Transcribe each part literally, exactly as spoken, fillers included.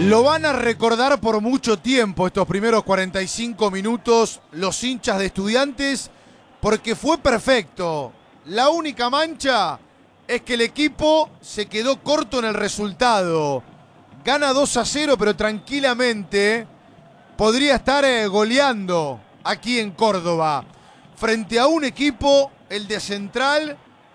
Lo van a recordar por mucho tiempo estos primeros cuarenta y cinco minutos los hinchas de Estudiantes, porque fue perfecto. La única mancha es que el equipo se quedó corto en el resultado. Gana dos a cero, pero tranquilamente podría estar eh, goleando aquí en Córdoba, frente a un equipo, el de Central,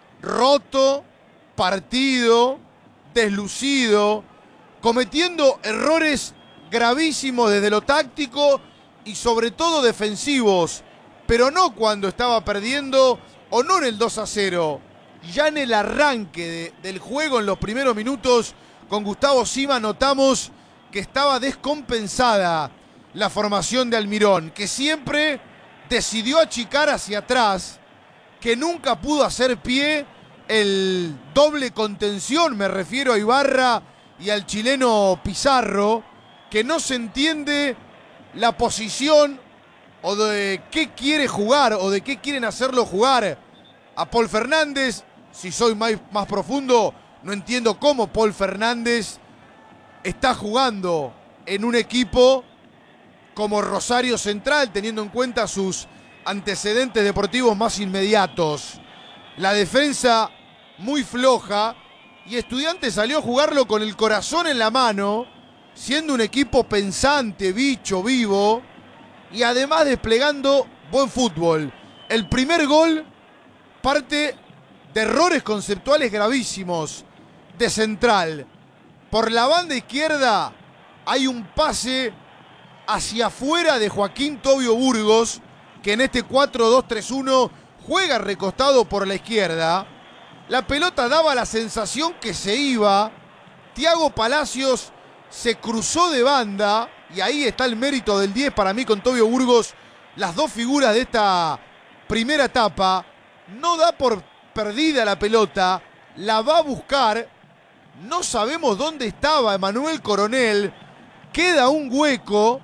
roto, partido, deslucido, cometiendo errores gravísimos desde lo táctico y sobre todo defensivos, pero no cuando estaba perdiendo o no en el dos a cero, ya en el arranque de, del juego, en los primeros minutos, con Gustavo Sima notamos que estaba descompensada la formación de Almirón, que siempre decidió achicar hacia atrás, que nunca pudo hacer pie el doble contención, me refiero a Ibarra y al chileno Pizarro, que no se entiende la posición o de qué quiere jugar o de qué quieren hacerlo jugar a Paul Fernández. Si soy más, más profundo, no entiendo cómo Paul Fernández está jugando en un equipo como Rosario Central, teniendo en cuenta sus antecedentes deportivos más inmediatos. La defensa muy floja y Estudiantes salió a jugarlo con el corazón en la mano, siendo un equipo pensante, bicho, vivo, y además desplegando buen fútbol. El primer gol parte de errores conceptuales gravísimos de Central. Por la banda izquierda hay un pase hacia afuera de Joaquín Tobio Burgos, que en este cuatro dos tres uno juega recostado por la izquierda. La pelota daba la sensación que se iba. Thiago Palacios se cruzó de banda, y ahí está el mérito del diez para mí con Tobio Burgos. Las dos figuras de esta primera etapa. No da por perdida la pelota, la va a buscar. No sabemos dónde estaba Emanuel Coronel. Queda un hueco.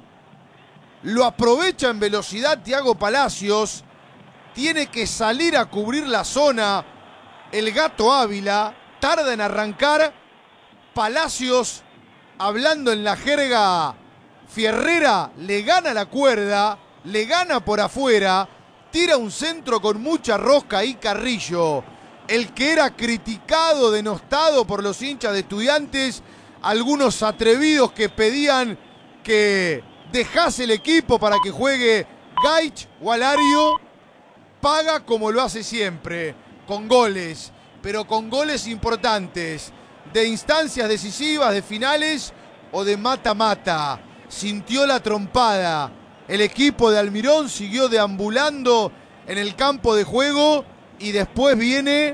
Lo aprovecha en velocidad Thiago Palacios. Tiene que salir a cubrir la zona el Gato Ávila. Tarda en arrancar. Palacios, hablando en la jerga fierrera, le gana la cuerda, le gana por afuera, tira un centro con mucha rosca y Carrillo, el que era criticado, denostado por los hinchas de Estudiantes, algunos atrevidos que pedían que dejase el equipo para que juegue Gaich o Alario, paga como lo hace siempre, con goles, pero con goles importantes, de instancias decisivas, de finales o de mata-mata. Sintió la trompada. El equipo de Almirón siguió deambulando en el campo de juego y después viene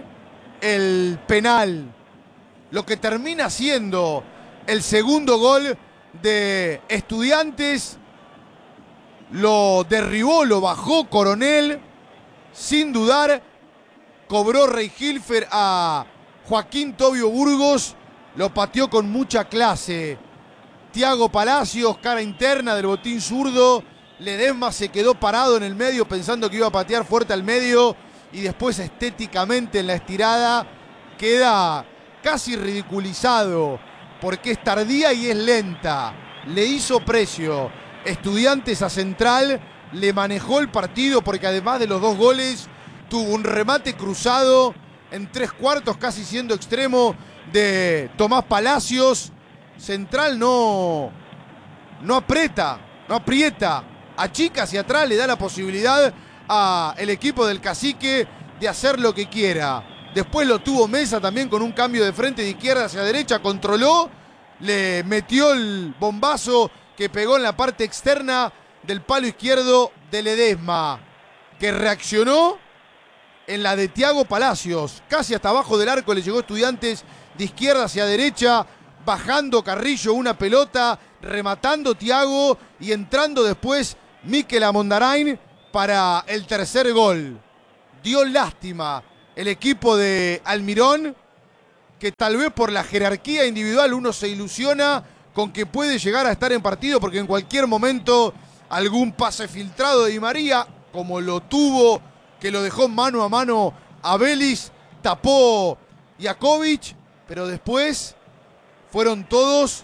el penal. Lo que termina siendo el segundo gol de Estudiantes. Lo derribó, lo bajó Coronel sin dudar. Cobró Reihilfer a Joaquín Tobio Burgos. Lo pateó con mucha clase. Thiago Palacios, cara interna del botín zurdo. Ledesma se quedó parado en el medio pensando que iba a patear fuerte al medio. Y después estéticamente en la estirada queda casi ridiculizado, porque es tardía y es lenta. Le hizo precio Estudiantes a Central, le manejó el partido porque además de los dos goles tuvo un remate cruzado en tres cuartos, casi siendo extremo, de Tomás Palacios. Central no, no aprieta, no aprieta, achica hacia atrás, le da la posibilidad al equipo del Cacique de hacer lo que quiera. Después lo tuvo Mesa también con un cambio de frente de izquierda hacia derecha, controló, le metió el bombazo que pegó en la parte externa del palo izquierdo de Ledesma, que reaccionó en la de Thiago Palacios. Casi hasta abajo del arco le llegó Estudiantes de izquierda hacia derecha, bajando Carrillo una pelota, rematando Thiago y entrando después Mikel Amondarain para el tercer gol. Dio lástima el equipo de Almirón, que tal vez por la jerarquía individual uno se ilusiona con que puede llegar a estar en partido, porque en cualquier momento algún pase filtrado de Di María, como lo tuvo, que lo dejó mano a mano a Vélez, tapó Jakovic, pero después fueron todos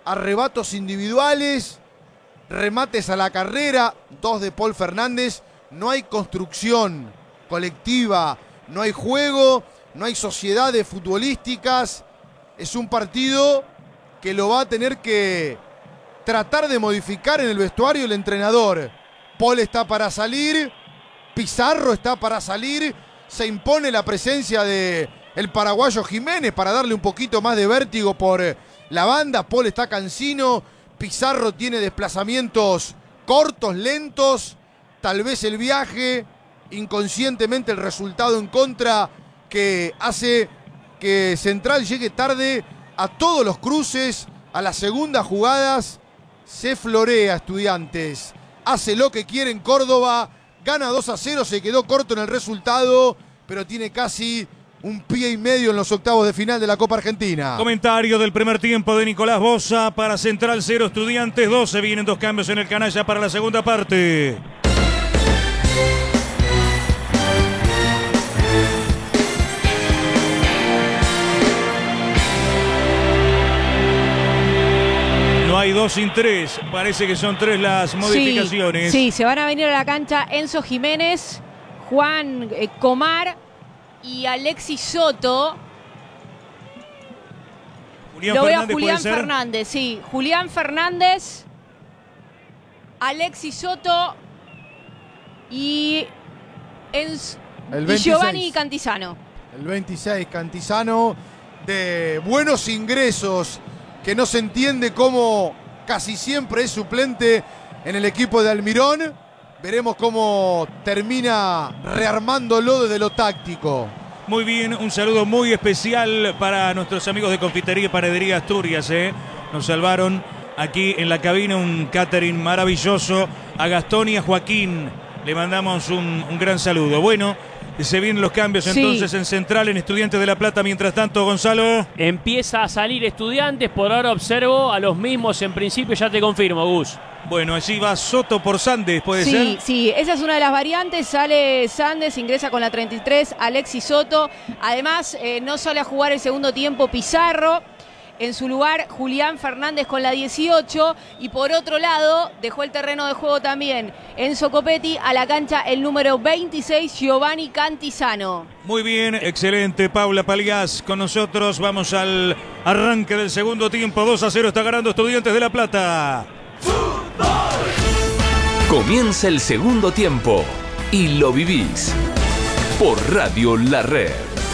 arrebatos individuales, remates a la carrera, dos de Paul Fernández. No hay construcción colectiva, no hay juego, no hay sociedades futbolísticas. Es un partido que lo va a tener que tratar de modificar en el vestuario el entrenador. Paul está para salir, Pizarro está para salir, se impone la presencia de el paraguayo Jiménez para darle un poquito más de vértigo por la banda. Paul está cansino, Pizarro tiene desplazamientos cortos, lentos, tal vez el viaje, inconscientemente el resultado en contra que hace que Central llegue tarde a todos los cruces, a las segundas jugadas. Se florea Estudiantes, hace lo que quiere en Córdoba, gana dos a cero, se quedó corto en el resultado, pero tiene casi un pie y medio en los octavos de final de la Copa Argentina. Comentario del primer tiempo de Nicolás Boza para Central cero, Estudiantes doce. Vienen dos cambios en el canalla para la segunda parte. No hay dos sin tres, parece que son tres las modificaciones. Sí, sí, se van a venir a la cancha Enzo Jiménez, Juan eh, Comar y Alexis Soto. Julián Lo veo a Fernández, Julián ¿puede ser? Fernández, sí. Julián Fernández, Alexis Soto y, Enz, El y Giovanni Cantizano. El veintiséis, Cantizano, de buenos ingresos, que no se entiende cómo casi siempre es suplente en el equipo de Almirón. Veremos cómo termina rearmándolo desde lo táctico. Muy bien, un saludo muy especial para nuestros amigos de Confitería y Panadería Asturias. ¿eh? Nos salvaron aquí en la cabina, un catering maravilloso. A Gastón y a Joaquín le mandamos un, un gran saludo. Bueno, se vienen los cambios Sí. entonces en Central, en Estudiantes de La Plata. Mientras tanto, Gonzalo. Empieza a salir Estudiantes, por ahora observo a los mismos en principio, ya te confirmo, Gus. Bueno, allí va Soto por Sandes, ¿puede Sí, ser? sí, esa es una de las variantes. Sale Sandes, ingresa con la treinta y tres, Alexis Soto. Además, eh, no sale a jugar el segundo tiempo Pizarro. En su lugar, Julián Fernández con la dieciocho. Y por otro lado, dejó el terreno de juego también Enzo Copetti. A la cancha el número veintiséis, Giovanni Cantizano. Muy bien, excelente. Paula Paliás con nosotros. Vamos al arranque del segundo tiempo. dos a cero está ganando Estudiantes de La Plata. Comienza el segundo tiempo y lo vivís por Radio La Red.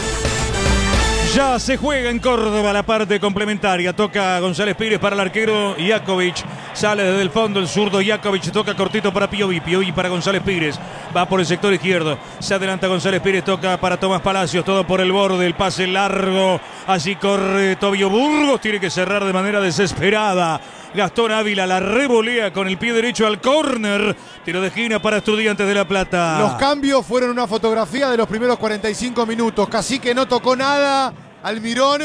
Ya se juega en Córdoba la parte complementaria. Toca González Pires para el arquero Jakovic. Sale desde el fondo el zurdo Jakovic. Toca cortito para Piovi. Piovi para González Pires. Va por el sector izquierdo. Se adelanta González Pires. Toca para Tomás Palacios. Todo por el borde. El pase largo. Allí corre Tobio Burgos. Tiene que cerrar de manera desesperada. Gastón Ávila la revolea con el pie derecho al córner. Tiro de esquina para Estudiantes de La Plata. Los cambios fueron una fotografía de los primeros cuarenta y cinco minutos. Cacique no tocó nada. Almirón,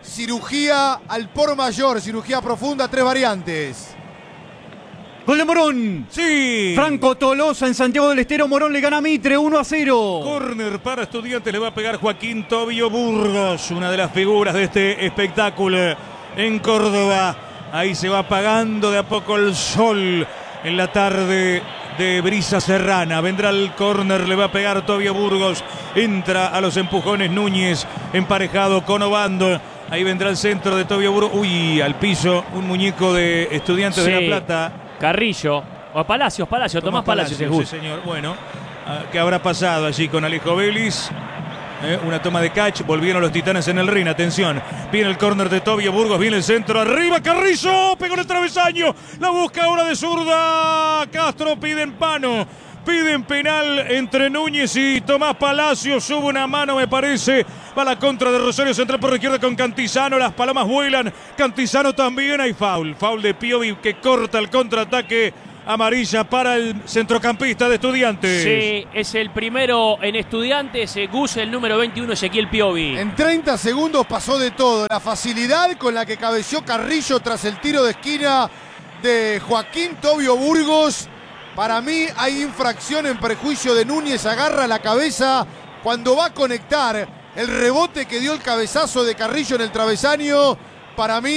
cirugía al por mayor, cirugía profunda, tres variantes. Gol de Morón. Sí. Franco Tolosa en Santiago del Estero. Morón le gana a Mitre uno a cero. Córner para Estudiantes, le va a pegar Joaquín Tobio Burgos, una de las figuras de este espectáculo en Córdoba. Ahí se va apagando de a poco el sol en la tarde de brisa serrana. Vendrá el córner, le va a pegar Tobio Burgos. Entra a los empujones Núñez, emparejado con Obando. Ahí vendrá el centro de Tobio Burgos. Uy, al piso, un muñeco de Estudiantes Sí. de La Plata. Carrillo, o Palacios, Palacios, Tomás Palacios, es sí, Gus. señor. Bueno, ¿qué habrá pasado allí con Alejo Vélez? Eh, una toma de catch, volvieron los titanes en el ring, atención, viene el córner de Tobio Burgos, viene el centro, arriba Carrillo, pegó en el travesaño, la busca ahora de zurda, Castro piden pano, piden penal entre Núñez y Tomás Palacios, sube una mano me parece, va la contra de Rosario Central por la izquierda con Cantizano, las palomas vuelan, Cantizano también, hay foul, foul de Piovi que corta el contraataque. Amarilla para el centrocampista de Estudiantes. Sí, es el primero en Estudiantes, eh, Gus, el número veintiuno, Ezequiel Piovi. En treinta segundos pasó de todo. La facilidad con la que cabeció Carrillo tras el tiro de esquina de Joaquín Tobio Burgos. Para mí hay infracción en perjuicio de Núñez. Agarra la cabeza cuando va a conectar el rebote que dio el cabezazo de Carrillo en el travesaño. Para mí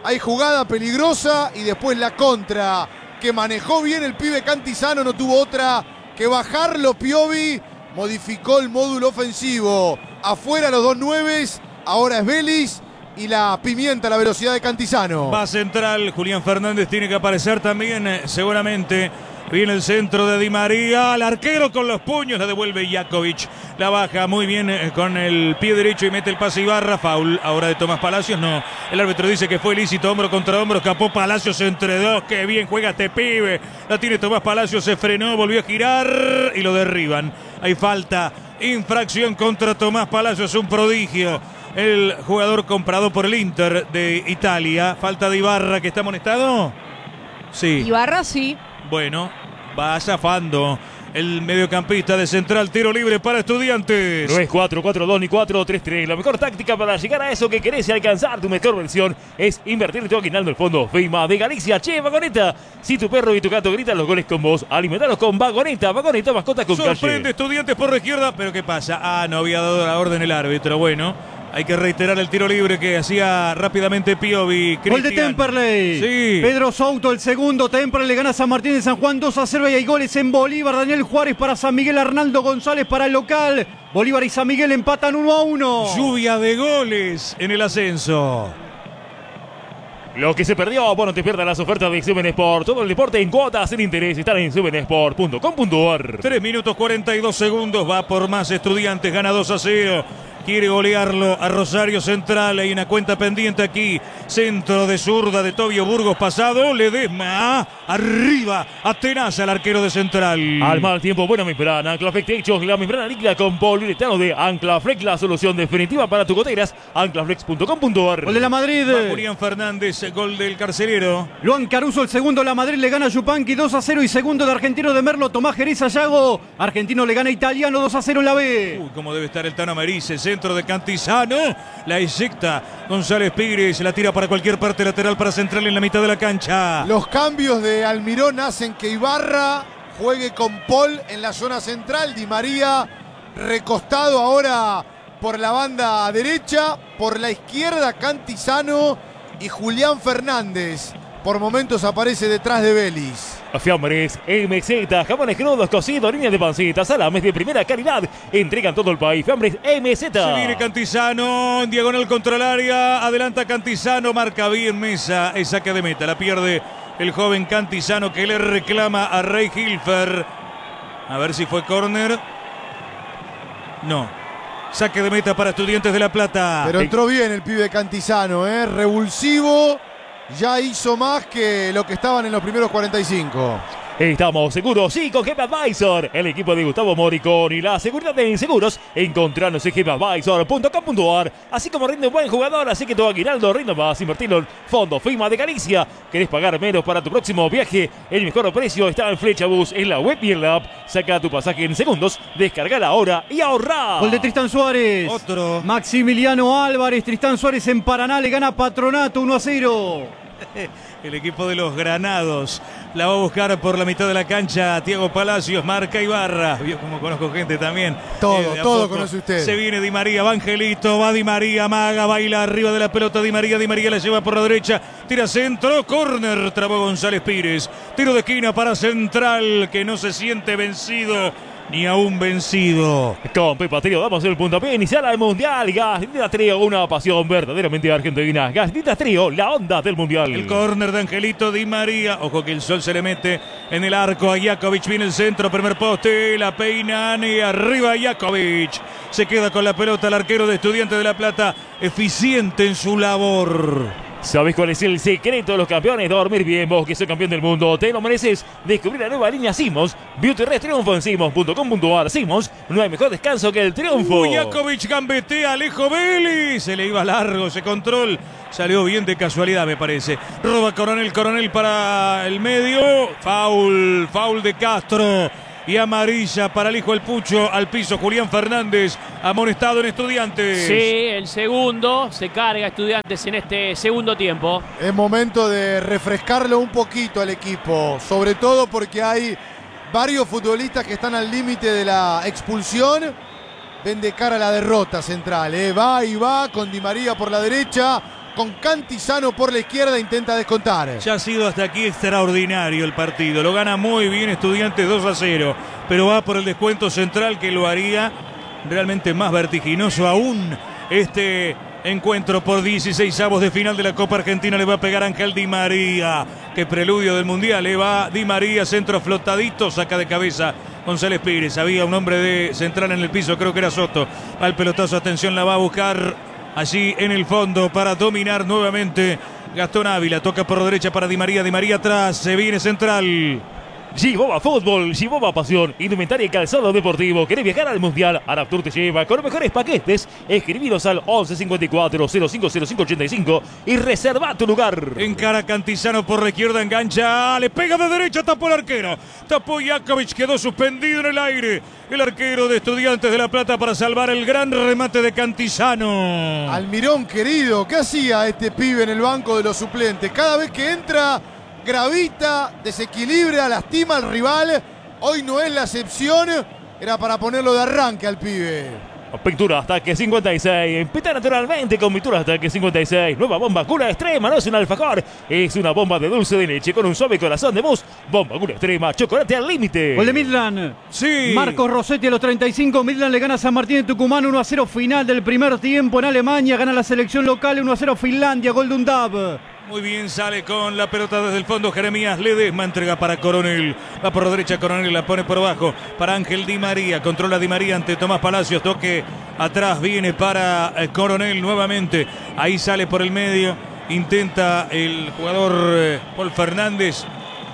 hay jugada peligrosa y después la contra que manejó bien el pibe Cantizano, no tuvo otra que bajarlo Piovi, modificó el módulo ofensivo. Afuera los dos nueves, ahora es Vélez y la pimienta, la velocidad de Cantizano. Va central, Julián Fernández tiene que aparecer también, eh, seguramente. Viene el centro de Di María, al arquero con los puños, la devuelve Jakovic, la baja muy bien eh, con el pie derecho y mete el pase Ibarra, foul ahora de Tomás Palacios, no, el árbitro dice que fue ilícito, hombro contra hombro, escapó Palacios entre dos, qué bien juega este pibe, la tiene Tomás Palacios, se frenó, volvió a girar y lo derriban, hay falta, infracción contra Tomás Palacios, un prodigio, el jugador comprado por el Inter de Italia, falta de Ibarra que está amonestado, sí. Ibarra sí. Bueno, va zafando el mediocampista de Central, tiro libre para Estudiantes. No es cuatro cuatro dos ni cuatro tres tres. La mejor táctica para llegar a eso que querés y alcanzar tu mejor versión es invertir tu aguinaldo en el fondo FEMA de Galicia. Che, Vagoneta, si tu perro y tu gato gritan los goles con vos, alimentalos con Vagoneta. Vagoneta, mascota con calle. Sorprende Estudiantes por la izquierda, pero ¿qué pasa? Ah, no había dado la orden el árbitro. Bueno, hay que reiterar el tiro libre que hacía rápidamente Piovi. Gol de Temperley. Sí. Pedro Souto, el segundo. Temperley le gana a San Martín de San Juan dos a cero y hay goles en Bolívar. Daniel Juárez para San Miguel, Arnaldo González para el local. Bolívar y San Miguel empatan uno a uno. Lluvia de goles en el ascenso. Lo que se perdió, bueno, te pierdas las ofertas de Seven Sport. Todo el deporte en cuotas sin interés. Están en seven sport punto com punto ar. tres minutos cuarenta y dos segundos. Va por más Estudiantes. Gana dos a cero. Quiere golearlo a Rosario Central. Hay una cuenta pendiente aquí. Centro de zurda de Tobio Burgos pasado. Ledesma. Arriba. Atenaza al arquero de Central. Al mal tiempo, buena membrana. Anclaflex Techos, la membrana líquida con poliuretano de Anclaflex. La solución definitiva para tus goteras. Anclaflex punto com punto ar. Gol de la Madrid. Va Julián Fernández. Gol del carcelero. Luan Caruso, el segundo. La Madrid le gana a Yupanqui dos a cero. Y segundo de Argentino de Merlo. Tomás Jerez Ayago. Argentino le gana a Italiano dos a cero en la B. Uy, cómo debe estar el Tano Merice. Centro de Cantizano. La eyecta González Pires. La tira para cualquier parte lateral para Central en la mitad de la cancha. Los cambios de Almirón hacen que Ibarra juegue con Paul en la zona central. Di María recostado ahora por la banda derecha. Por la izquierda Cantizano y Julián Fernández. Por momentos aparece detrás de Vélez. Fiambres, M Z, jamones crudos, cocidos, líneas de pancita, salames de primera calidad. Entregan todo el país. Fiambres, M Z. Se viene Cantizano, en diagonal contra el área. Adelanta Cantizano, marca bien Mesa. Es saque de meta, la pierde el joven Cantizano que le reclama a Rey Hilfer. A ver si fue córner. No. Saque de meta para Estudiantes de La Plata. Pero entró bien el pibe Cantizano, ¿eh? Revulsivo. Ya hizo más que lo que estaban en los primeros cuarenta y cinco. Estamos seguros, sí, con G P Advisor, el equipo de Gustavo Moricón y la seguridad en seguros. Encontranos en G P Advisor punto com punto ar. Así como rinde un buen jugador, así que tu aguinaldo rinde más. Invertirlo en Fondo FEMA de Galicia. ¿Querés pagar menos para tu próximo viaje? El mejor precio está en Flechabús, en la web y en la app. Saca tu pasaje en segundos, descargala ahora y ahorrá. Gol de Tristán Suárez. Otro. Maximiliano Álvarez. Tristán Suárez en Paraná le gana a Patronato uno a cero. El equipo de los Granados la va a buscar por la mitad de la cancha. Tiago Palacios, marca Ibarra. Vio como conozco gente también. Todo, Eh, de a todo poco conoce usted. Se viene Di María, va Angelito, va Di María, maga, baila arriba de la pelota. Di María, Di María la lleva por la derecha. Tira centro, córner, trabó González Pires. Tiro de esquina para Central, que no se siente vencido. Ni aún vencido. Con Pepa Trío damos el puntapié inicial al Mundial. Gaslitas Trío, una pasión verdaderamente argentina. Gaslitas Trío, la onda del Mundial. El córner de Angelito Di María. Ojo que el sol se le mete en el arco a Jakovic. Viene el centro, primer poste. La peinan y arriba Jakovic. Se queda con la pelota el arquero de Estudiantes de La Plata. Eficiente en su labor. ¿Sabes cuál es el secreto de los campeones? Dormir bien, vos que sos campeón del mundo. Te lo mereces. Descubrir la nueva línea Simons. Beauty Rest triunfo en Simons punto com punto ar. Simons, no hay mejor descanso que el triunfo. Uy, Jakovic gambetea, Alejo Vélez. Se le iba largo ese control. Salió bien de casualidad, me parece. Roba Coronel, Coronel para el medio. Foul, foul de Castro. Y amarilla para el hijo del Pucho. Al piso Julián Fernández, amonestado en Estudiantes. Sí, el segundo. Se carga Estudiantes en este segundo tiempo. Es momento de refrescarlo un poquito al equipo. Sobre todo porque hay varios futbolistas que están al límite de la expulsión. Ven de cara a la derrota Central. ¿eh? Va y va con Di María por la derecha. con Cantizano por la izquierda, intenta descontar. Ya ha sido hasta aquí extraordinario el partido. Lo gana muy bien Estudiantes dos a cero. Pero va por el descuento central que lo haría realmente más vertiginoso aún. Este encuentro por dieciseisavos de final de la Copa Argentina le va a pegar Ángel Di María. Que preludio del Mundial. Le va Di María, centro flotadito, saca de cabeza González Pires. Había un hombre de central en el piso, creo que era Soto. Al pelotazo, atención, la va a buscar allí en el fondo para dominar nuevamente Gastón Ávila. Toca por derecha para Di María. Di María atrás, se viene central. Giboba Fútbol, Giboba Pasión, indumentaria y calzado deportivo. ¿Querés viajar al Mundial? Araptur te lleva con los mejores paquetes. Escribidos al once cincuenta y cuatro cero cinco cero cinco ochenta y cinco y reserva tu lugar. Encara Cantizano por la izquierda, engancha, le pega de derecha, tapó el arquero. Tapó Jakovic, quedó suspendido en el aire. El arquero de Estudiantes de La Plata para salvar el gran remate de Cantizano. Almirón querido, ¿qué hacía este pibe en el banco de los suplentes? Cada vez que entra, gravita, desequilibra, lastima al rival. Hoy no es la excepción. Era para ponerlo de arranque al pibe. Pintura Ataque cincuenta y seis. Pinta naturalmente con Pintura Ataque cincuenta y seis. Nueva bomba Gula Extrema. No es un alfajor, es una bomba de dulce de leche con un suave corazón de mousse. Bomba Gula Extrema. Chocolate al límite. Gol de Midland. Sí. Marcos Rossetti a los treinta y cinco. Midland le gana a San Martín de Tucumán uno a cero. Final del primer tiempo en Alemania. Gana la selección local uno a cero Finlandia. Gol de Undab. Muy bien, sale con la pelota desde el fondo Jeremías Ledesma, entrega para Coronel. Va por la derecha Coronel, la pone por abajo para Ángel Di María. Controla Di María ante Tomás Palacios. Toque atrás, viene para eh, Coronel nuevamente. Ahí sale por el medio. Intenta el jugador eh, Paul Fernández.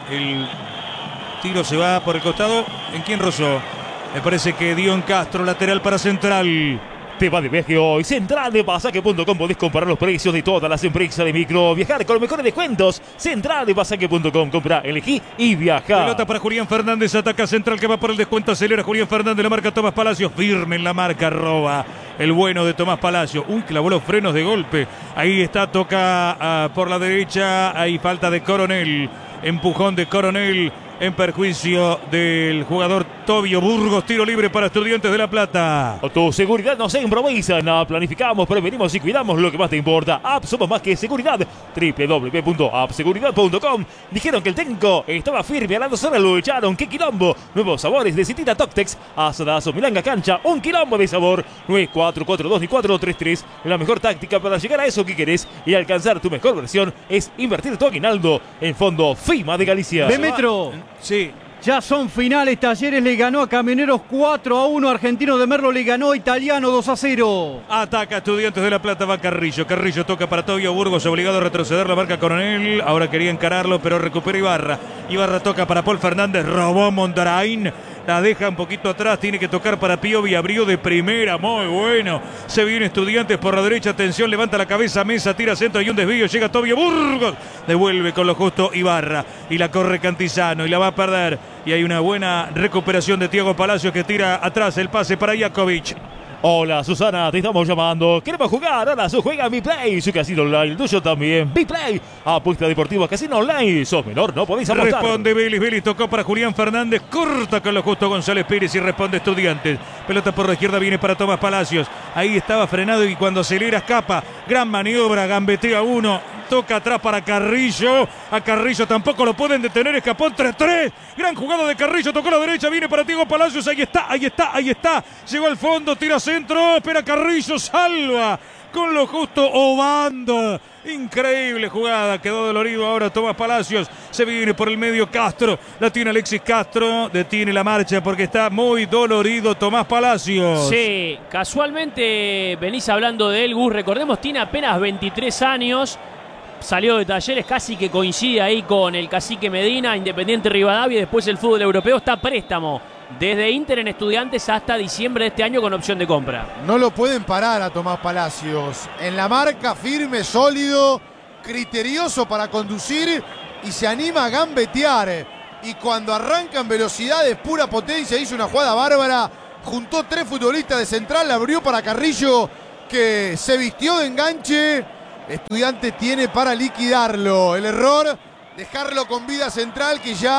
El tiro se va por el costado. ¿En quién rozó? Me parece que Dion Castro, lateral para Central. Te va de viaje hoy. Central de Pasaje punto com. Podés comparar los precios de todas las empresas de micro. Viajar con los mejores descuentos. Central de Pasaje punto com. Compra, elegí y viaja. Pelota para Julián Fernández. Ataca Central que va por el descuento. Acelera Julián Fernández. La marca Tomás Palacios. Firme en la marca. Roba el bueno de Tomás Palacios. Uy, clavó los frenos de golpe. Ahí está. Toca uh, por la derecha. Ahí falta de Coronel. Empujón de Coronel en perjuicio del jugador Tobio Burgos. Tiro libre para Estudiantes de La Plata. Tu seguridad no se improvisa. No, planificamos, prevenimos y cuidamos lo que más te importa. App, somos más que seguridad. doble u doble u doble u punto app seguridad punto com. Dijeron que el técnico estaba firme, a la zona lo echaron. ¡Qué quilombo! Nuevos sabores de Citita Toctex, asadazo, milanga cancha. Un quilombo de sabor. nueve cuatro cuatro dos ni cuatro tres tres. La mejor táctica para llegar a eso que querés y alcanzar tu mejor versión es invertir tu aguinaldo en Fondo FIMA de Galicia. De Metro. Sí. Ya son finales. Talleres le ganó a Camioneros cuatro a uno. Argentino de Merlo le ganó a Italiano dos a cero. Ataca Estudiantes de La Plata, va Carrillo. Carrillo toca para Tobio Burgos, obligado a retroceder, la marca Coronel. Ahora quería encararlo, pero recupera Ibarra. Ibarra toca para Paul Fernández, robó Mondarain. La deja un poquito atrás, tiene que tocar para Piovi, abrió de primera, muy bueno. Se viene Estudiantes por la derecha, atención, levanta la cabeza, Mesa, tira centro, hay un desvío, llega Tobio Burgos. Devuelve con lo justo Ibarra y la corre Cantizano y la va a perder. Y hay una buena recuperación de Thiago Palacios que tira atrás el pase para Jakovic. Hola Susana, te estamos llamando. Queremos jugar. Ahora su juega Mi Play, su casino online, el tuyo también. Mi Play, apuesta deportiva, casino online. Sos menor, no podéis apostar. Responde Vélez, Vélez tocó para Julián Fernández. Corta con lo justo González Pires y responde Estudiantes. Pelota por la izquierda viene para Tomás Palacios. Ahí estaba frenado y cuando acelera escapa. Gran maniobra, gambetea uno. Toca atrás para Carrillo. A Carrillo tampoco lo pueden detener. Escapó tres tres. Gran jugada de Carrillo. Tocó la derecha. Viene para Thiago Palacios. Ahí está, ahí está, ahí está. Llegó al fondo. Tira centro. Espera Carrillo. Salva. Con lo justo Obando. Increíble jugada. Quedó dolorido ahora Tomás Palacios. Se viene por el medio Castro. La tiene Alexis Castro. Detiene la marcha porque está muy dolorido Tomás Palacios. Sí, casualmente venís hablando de él, Gus. Recordemos, tiene apenas veintitrés años. Salió de Talleres, casi que coincide ahí con el Cacique Medina, Independiente Rivadavia y después el fútbol europeo. Está a préstamo desde Inter en Estudiantes hasta diciembre de este año con opción de compra. No lo pueden parar a Tomás Palacios. En la marca, firme, sólido, criterioso para conducir y se anima a gambetear. Y cuando arranca en velocidades, pura potencia, hizo una jugada bárbara. Juntó tres futbolistas de Central, la abrió para Carrillo, que se vistió de enganche. Estudiante tiene para liquidarlo. El error, dejarlo con vida Central, que ya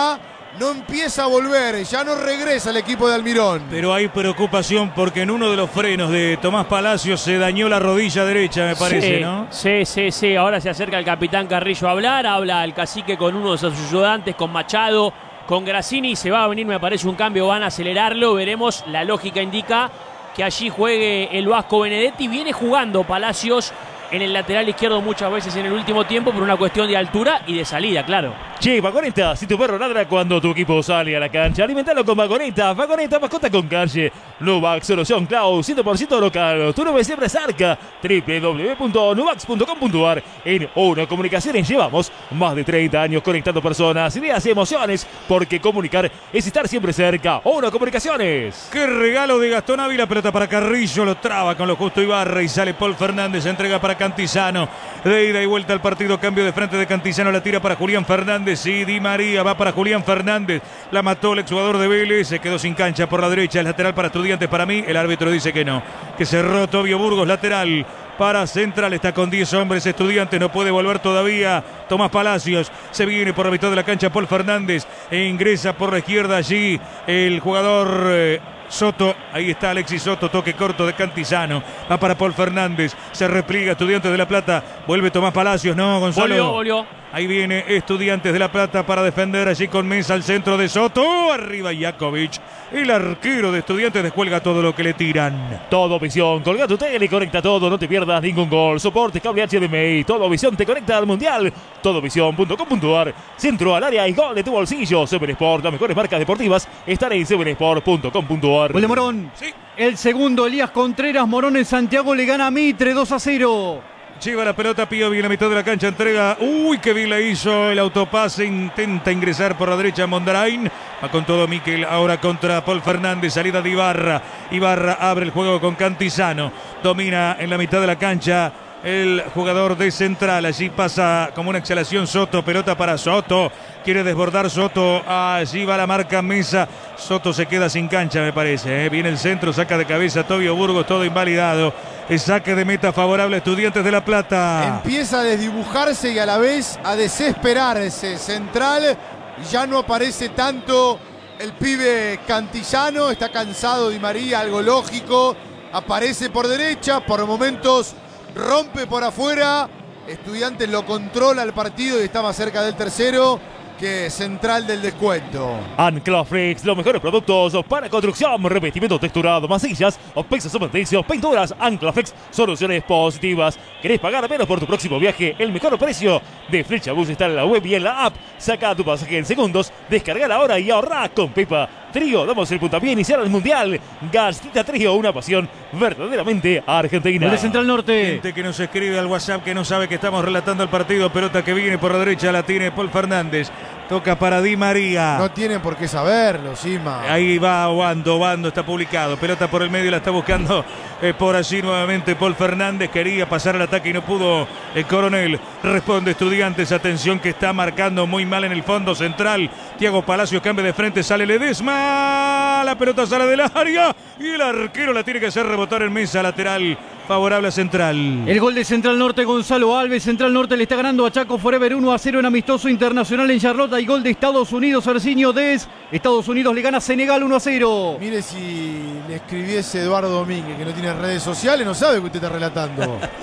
no empieza a volver, ya no regresa el equipo de Almirón. Pero hay preocupación porque en uno de los frenos de Tomás Palacios se dañó la rodilla derecha, me parece, sí, ¿no? Sí, sí, sí. Ahora se acerca el capitán Carrillo a hablar. Habla el cacique con uno de sus ayudantes, con Machado, con Grassini. Se va a venir, me parece, un cambio. Van a acelerarlo. Veremos. La lógica indica que allí juegue el Vasco Benedetti. Viene jugando Palacios en el lateral izquierdo muchas veces en el último tiempo por una cuestión de altura y de salida, claro. Che, Vagoneta, si tu perro ladra cuando tu equipo sale a la cancha, alimentalo con Vagoneta. Vagoneta, mascota con calle. Nuvax, solución Cloud, cien por ciento local. Tu nube siempre cerca. doble u doble u doble u punto nuvax punto com punto a r. En Ono Comunicaciones llevamos más de treinta años conectando personas, ideas y emociones, porque comunicar es estar siempre cerca. Ono Comunicaciones. Qué regalo de Gastón Ávila, pelota para Carrillo, lo traba con lo justo Ibarra y sale Paul Fernández, entrega para Cantizano. De ida y vuelta al partido, cambio de frente de Cantizano, la tira para Julián Fernández. Y Di María va para Julián Fernández. La mató el exjugador de Vélez. Se quedó sin cancha por la derecha. El lateral para Estudiantes. Para mí, el árbitro dice que no. Que cerró Tobio Burgos. Lateral para Central. Está con diez hombres. Estudiantes no puede volver todavía. Tomás Palacios. Se viene por la mitad de la cancha Paul Fernández. E ingresa por la izquierda allí el jugador eh, Soto. Ahí está Alexis Soto. Toque corto de Cantizano. Va para Paul Fernández. Se repliega Estudiantes de La Plata. Vuelve Tomás Palacios. No, Gonzalo. Volvió, volvió. Ahí viene Estudiantes de La Plata para defender allí con Mesa al centro de Soto. Arriba Jakovic. El arquero de Estudiantes descuelga todo lo que le tiran. Todo Visión, colga tu tele y conecta todo, no te pierdas ningún gol. Soporte, cable H D M I, Todo Visión te conecta al Mundial. todo visión punto com punto a r. Centro al área y gol de tu bolsillo. Seven Sport, las mejores marcas deportivas están en seven sport punto com punto a r. Gol de Morón. Sí. El segundo, Elías Contreras. Morón en Santiago le gana a Mitre dos a cero. Lleva la pelota, Pío, bien la mitad de la cancha, entrega. Uy, qué bien la hizo el autopase. Intenta ingresar por la derecha Mondarain. Va con todo Miquel ahora contra Paul Fernández. Salida de Ibarra. Ibarra abre el juego con Cantizano. Domina en la mitad de la cancha el jugador de Central. Allí pasa como una exhalación Soto. Pelota para Soto. Quiere desbordar Soto. Allí va la marca Mesa. Soto se queda sin cancha, me parece. ¿eh? Viene el centro, saca de cabeza Tobio Burgos, todo invalidado. El saque de meta favorable a Estudiantes de La Plata. Empieza a desdibujarse y a la vez a desesperarse Central. Ya no aparece tanto el pibe Cantizano. Está cansado Di María, algo lógico. Aparece por derecha, por momentos rompe por afuera. Estudiantes lo controla el partido y está más cerca del tercero que Central del descuento. Anclaflex, los mejores productos para construcción, revestimiento texturado, masillas, pisos cementicios, pinturas. Anclaflex, soluciones positivas. ¿Querés pagar menos por tu próximo viaje? El mejor precio de Flechabus está en la web y en la app. Saca tu pasaje en segundos, descarga ahora y ahorra con Pepa. Trío, damos el puntapié inicial al Mundial. Gastita Trío, una pasión verdaderamente argentina. Gol de Central Norte. Gente que nos escribe al WhatsApp que no sabe que estamos relatando el partido. Pelota que viene por la derecha, la tiene Paul Fernández. Toca para Di María. No tienen por qué saberlo, Sima. Ahí va Obando, Obando está publicado. Pelota por el medio, la está buscando eh, por allí nuevamente Paul Fernández. Quería pasar al ataque y no pudo el Coronel. Responde Estudiantes, atención que está marcando muy mal en el fondo central. Thiago Palacios cambia de frente, sale Ledesma. La pelota sale del área y el arquero la tiene que hacer rebotar en Mesa, lateral favorable a Central. El gol de Central Norte, Gonzalo Alves. Central Norte le está ganando a Chaco Forever uno a cero en amistoso internacional en Charlotte. Hay gol de Estados Unidos, Arciño Dez. Estados Unidos le gana a Senegal uno a cero. Mire, si le escribiese Eduardo Domínguez, que no tiene redes sociales, no sabe que usted está relatando.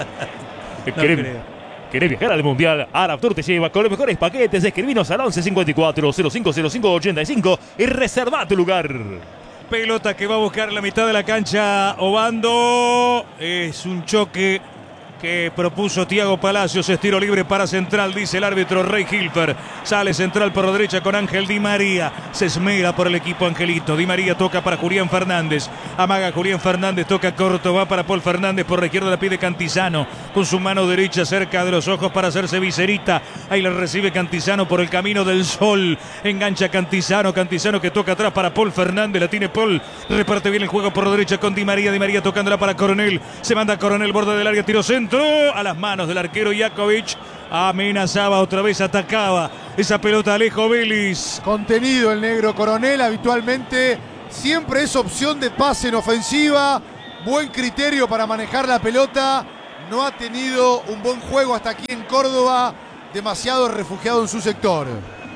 No ¿Querés, creo. ¿Querés viajar al Mundial? Arab Tour te lleva con los mejores paquetes. Escribinos al once cincuenta y cuatro cero cinco cero cinco ochenta y cinco y reserva tu lugar. Pelota que va a buscar la mitad de la cancha Obando. Es un choque que propuso Thiago Palacios. Es tiro libre para Central, dice el árbitro Rey Hilfer. Sale Central por la derecha con Ángel Di María. Se esmera por el equipo Angelito. Di María toca para Julián Fernández. Amaga Julián Fernández, toca corto. Va para Paul Fernández por la izquierda, la pide Cantizano. Con su mano derecha cerca de los ojos para hacerse viserita. Ahí la recibe Cantizano por el camino del sol. Engancha Cantizano. Cantizano que toca atrás para Paul Fernández. La tiene Paul. Reparte bien el juego por la derecha con Di María. Di María tocándola para Coronel. Se manda Coronel, borde del área, tiro centro. A las manos del arquero Jakovic. Amenazaba otra vez, atacaba esa pelota Alejo Vélez. Contenido el negro Coronel, habitualmente siempre es opción de pase en ofensiva. Buen criterio para manejar la pelota. No ha tenido un buen juego hasta aquí en Córdoba. Demasiado refugiado en su sector.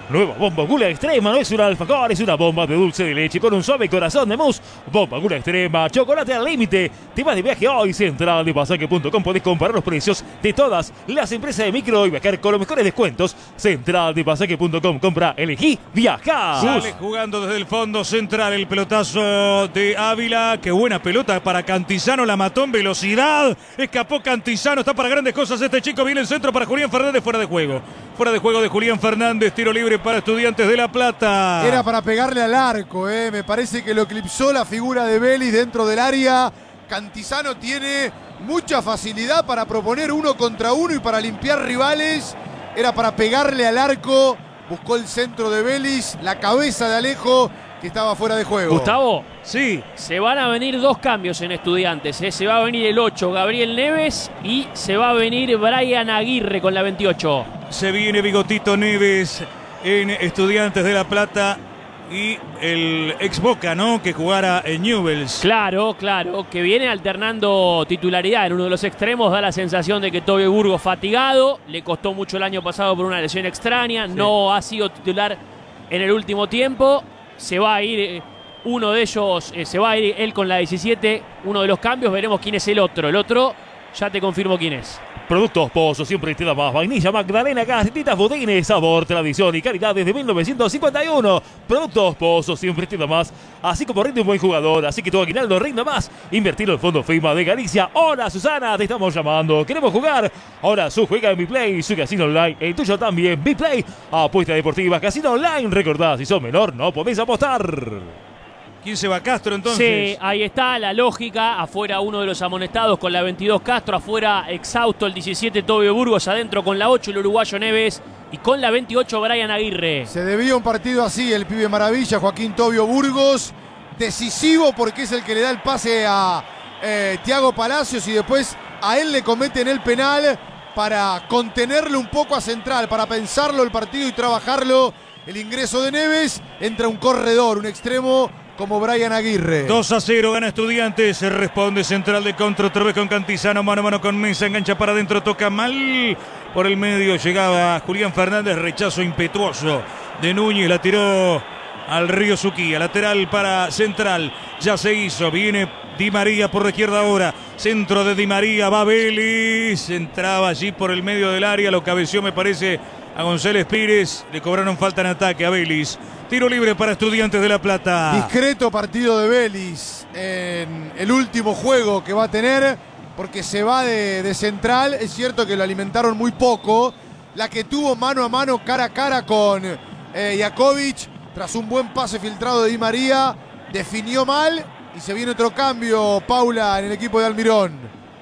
Nueva Bomba Gula Extrema, no es un alfajor, es una bomba de dulce de leche con un suave corazón de mousse. Bomba Gula Extrema, chocolate al límite. Te vas de viaje hoy, central de pasaje punto com. Podés comparar los precios de todas las empresas de micro y viajar con los mejores descuentos. central de pasaje punto com. Compra, elegí, viajar. Sale jugando desde el fondo central el pelotazo de Ávila. Qué buena pelota para Cantizano, la mató en velocidad. Escapó Cantizano, está para grandes cosas este chico. Viene el centro para Julián Fernández, fuera de juego. Fuera de juego de Julián Fernández, tiro libre para Estudiantes de La Plata. Era para pegarle al arco, eh. Me parece que lo eclipsó la figura de Vélez dentro del área. Cantizano tiene mucha facilidad para proponer uno contra uno y para limpiar rivales. Era para pegarle al arco. Buscó el centro de Vélez, la cabeza de Alejo, que estaba fuera de juego. Gustavo, sí, se van a venir dos cambios en Estudiantes. ¿eh? Se va a venir el ocho, Gabriel Neves, y se va a venir Brian Aguirre con la veintiocho. se viene Bigotito Neves en Estudiantes de La Plata y el ex Boca, ¿no? Que jugara en Newell's. Claro, claro, que viene alternando titularidad en uno de los extremos. Da la sensación de que Tobio Burgos fatigado, le costó mucho el año pasado por una lesión extraña, sí. No ha sido titular en el último tiempo. Se va a ir eh, uno de ellos, eh, se va a ir él con la diecisiete, uno de los cambios, veremos quién es el otro. El otro, ya te confirmo quién es. Productos Pozo, siempre te da más. Vainilla Magdalena, galletitas Budines, sabor, tradición y calidad desde mil novecientos cincuenta y uno. Productos Pozo, siempre te da más. Así como rinde un buen jugador, así que tu aguinaldo rinda más. Invertirlo en Fondo FIMA de Galicia. Hola Susana, te estamos llamando. Queremos jugar. Ahora su juega en BePlay, su casino online. El tuyo también, BePlay. Apuesta deportiva, casino online. Recordá, si sos menor, no podés apostar. ¿Quién se va? Castro entonces. Sí, ahí está la lógica. Afuera uno de los amonestados con la veintidós Castro. Afuera exhausto el diecisiete Tobio Burgos. Adentro con la ocho el uruguayo Neves. Y con la veintiocho Brian Aguirre. Se debía un partido así el pibe maravilla, Joaquín Tobio Burgos. Decisivo porque es el que le da el pase a eh, Thiago Palacios y después a él le cometen el penal para contenerlo un poco a central, para pensarlo el partido y trabajarlo. El ingreso de Neves, entra un corredor, un extremo como Brian Aguirre. dos a cero gana Estudiantes, se responde central de contra otra vez con Cantizano, mano a mano con Mesa, engancha para adentro, toca mal por el medio, llegaba Julián Fernández, rechazo impetuoso de Núñez, la tiró al Río Suquía, lateral para central, ya se hizo, viene Di María por la izquierda ahora, centro de Di María, va Vélez, entraba allí por el medio del área, lo cabeció me parece a González Pires, le cobraron falta en ataque a Vélez. Tiro libre para Estudiantes de La Plata. Discreto partido de Vélez en el último juego que va a tener, porque se va de, de central. Es cierto que lo alimentaron muy poco. La que tuvo mano a mano, cara a cara con eh, Jakovic, tras un buen pase filtrado de Di María, definió mal y se viene otro cambio, Paula, en el equipo de Almirón.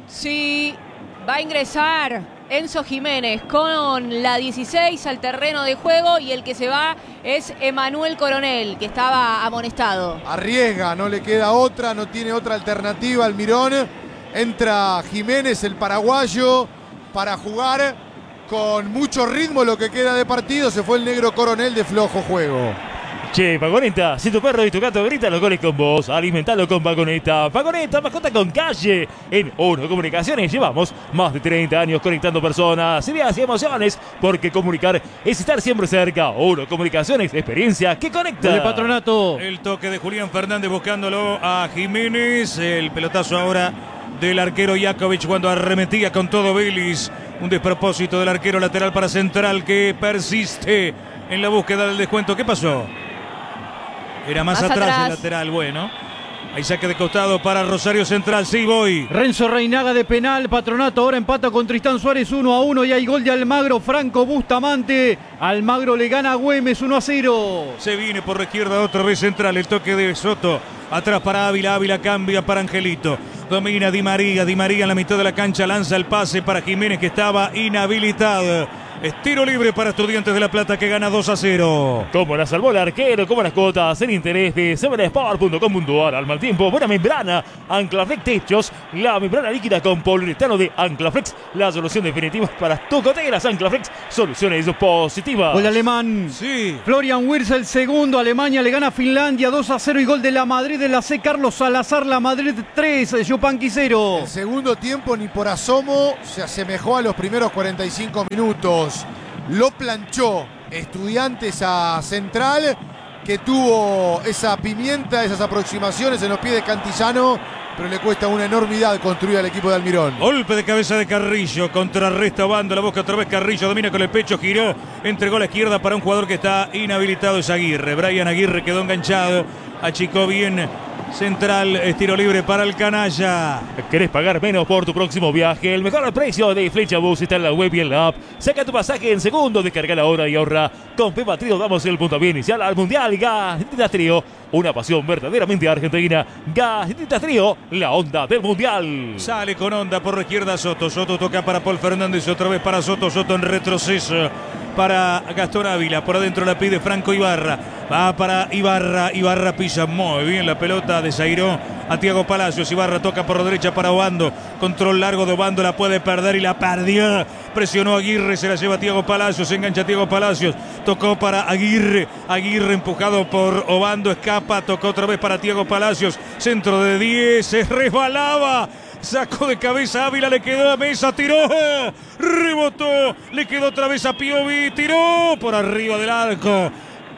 Sí, va a ingresar Enzo Jiménez con la dieciséis al terreno de juego y el que se va es Emanuel Coronel, que estaba amonestado. Arriesga, no le queda otra, no tiene otra alternativa Almirón. Entra Jiménez, el paraguayo, para jugar con mucho ritmo lo que queda de partido. Se fue el negro Coronel de flojo juego. Che, Pagoneta, si tu perro y tu gato gritan los goles con vos, alimentalo con Pagoneta. Pagoneta, mascota con calle. En Uno Comunicaciones llevamos más de treinta años conectando personas, ideas y emociones, porque comunicar es estar siempre cerca. Uno Comunicaciones, experiencia que conecta. De Patronato. El toque de Julián Fernández buscándolo a Jiménez. El pelotazo ahora del arquero Jakovic cuando arremetía con todo Vélez. Un despropósito del arquero lateral para central que persiste en la búsqueda del descuento. ¿Qué pasó? Era más, más atrás, atrás el lateral, bueno. Hay saque de costado para Rosario Central, sí voy. Renzo Reinaga de penal, Patronato ahora empata con Tristán Suárez uno a uno y hay gol de Almagro, Franco Bustamante. Almagro le gana a Güemes uno a cero. Se viene por la izquierda otra vez Central, el toque de Soto. Atrás para Ávila, Ávila cambia para Angelito. Domina Di María, Di María en la mitad de la cancha lanza el pase para Jiménez que estaba inhabilitado. Es tiro libre para Estudiantes de La Plata que gana dos a cero. Como la salvó el arquero, como las cuotas, en interés de seven sport punto com punto ar. Al mal tiempo, buena membrana, Anclaflex Techos, la membrana líquida con poliuretano de Anclaflex, la solución definitiva para tu goteras. Anclaflex, soluciones positivas. Gol alemán. Sí. Florian Wirtz el segundo, Alemania le gana a Finlandia dos a cero y gol de la Madrid de la C. Carlos Salazar, la Madrid tres, Yupanqui cero. El segundo tiempo ni por asomo se asemejó a los primeros cuarenta y cinco minutos. Lo planchó Estudiantes a Central, que tuvo esa pimienta, esas aproximaciones en los pies de Cantillano, pero le cuesta una enormidad construir al equipo de Almirón. Golpe de cabeza de Carrillo, contrarresta Obando, la busca otra vez Carrillo, domina con el pecho, giró, entregó a la izquierda para un jugador que está inhabilitado, es Aguirre. Brian Aguirre quedó enganchado, achicó bien Central, estiro libre para el canalla. ¿Querés pagar menos por tu próximo viaje? El mejor precio de Flecha Bus está en la web y en la app. Saca tu pasaje en segundo, descarga la hora y ahorra. Con Pepa Trío damos el puntapié inicial al Mundial. Gas Tintas Trío, una pasión verdaderamente argentina. Gas Tintas Trío, la onda del Mundial. Sale con onda por la izquierda Soto. Soto toca para Paul Fernández, otra vez para Soto. Soto en retroceso para Gastón Ávila. Por adentro la pide Franco Ibarra. Va para Ibarra. Ibarra pisa muy bien la pelota. Desairó a Thiago Palacios. Ibarra toca por la derecha para Obando. Control largo de Obando. La puede perder y la perdió. Presionó Aguirre. Se la lleva Thiago Palacios. Se engancha Thiago Palacios. Tocó para Aguirre. Aguirre empujado por Obando. Escapa. Tocó otra vez para Thiago Palacios. Centro de diez. Se resbalaba. Sacó de cabeza Ávila, le quedó a Mesa, tiró, rebotó, le quedó otra vez a Piovi, tiró por arriba del arco.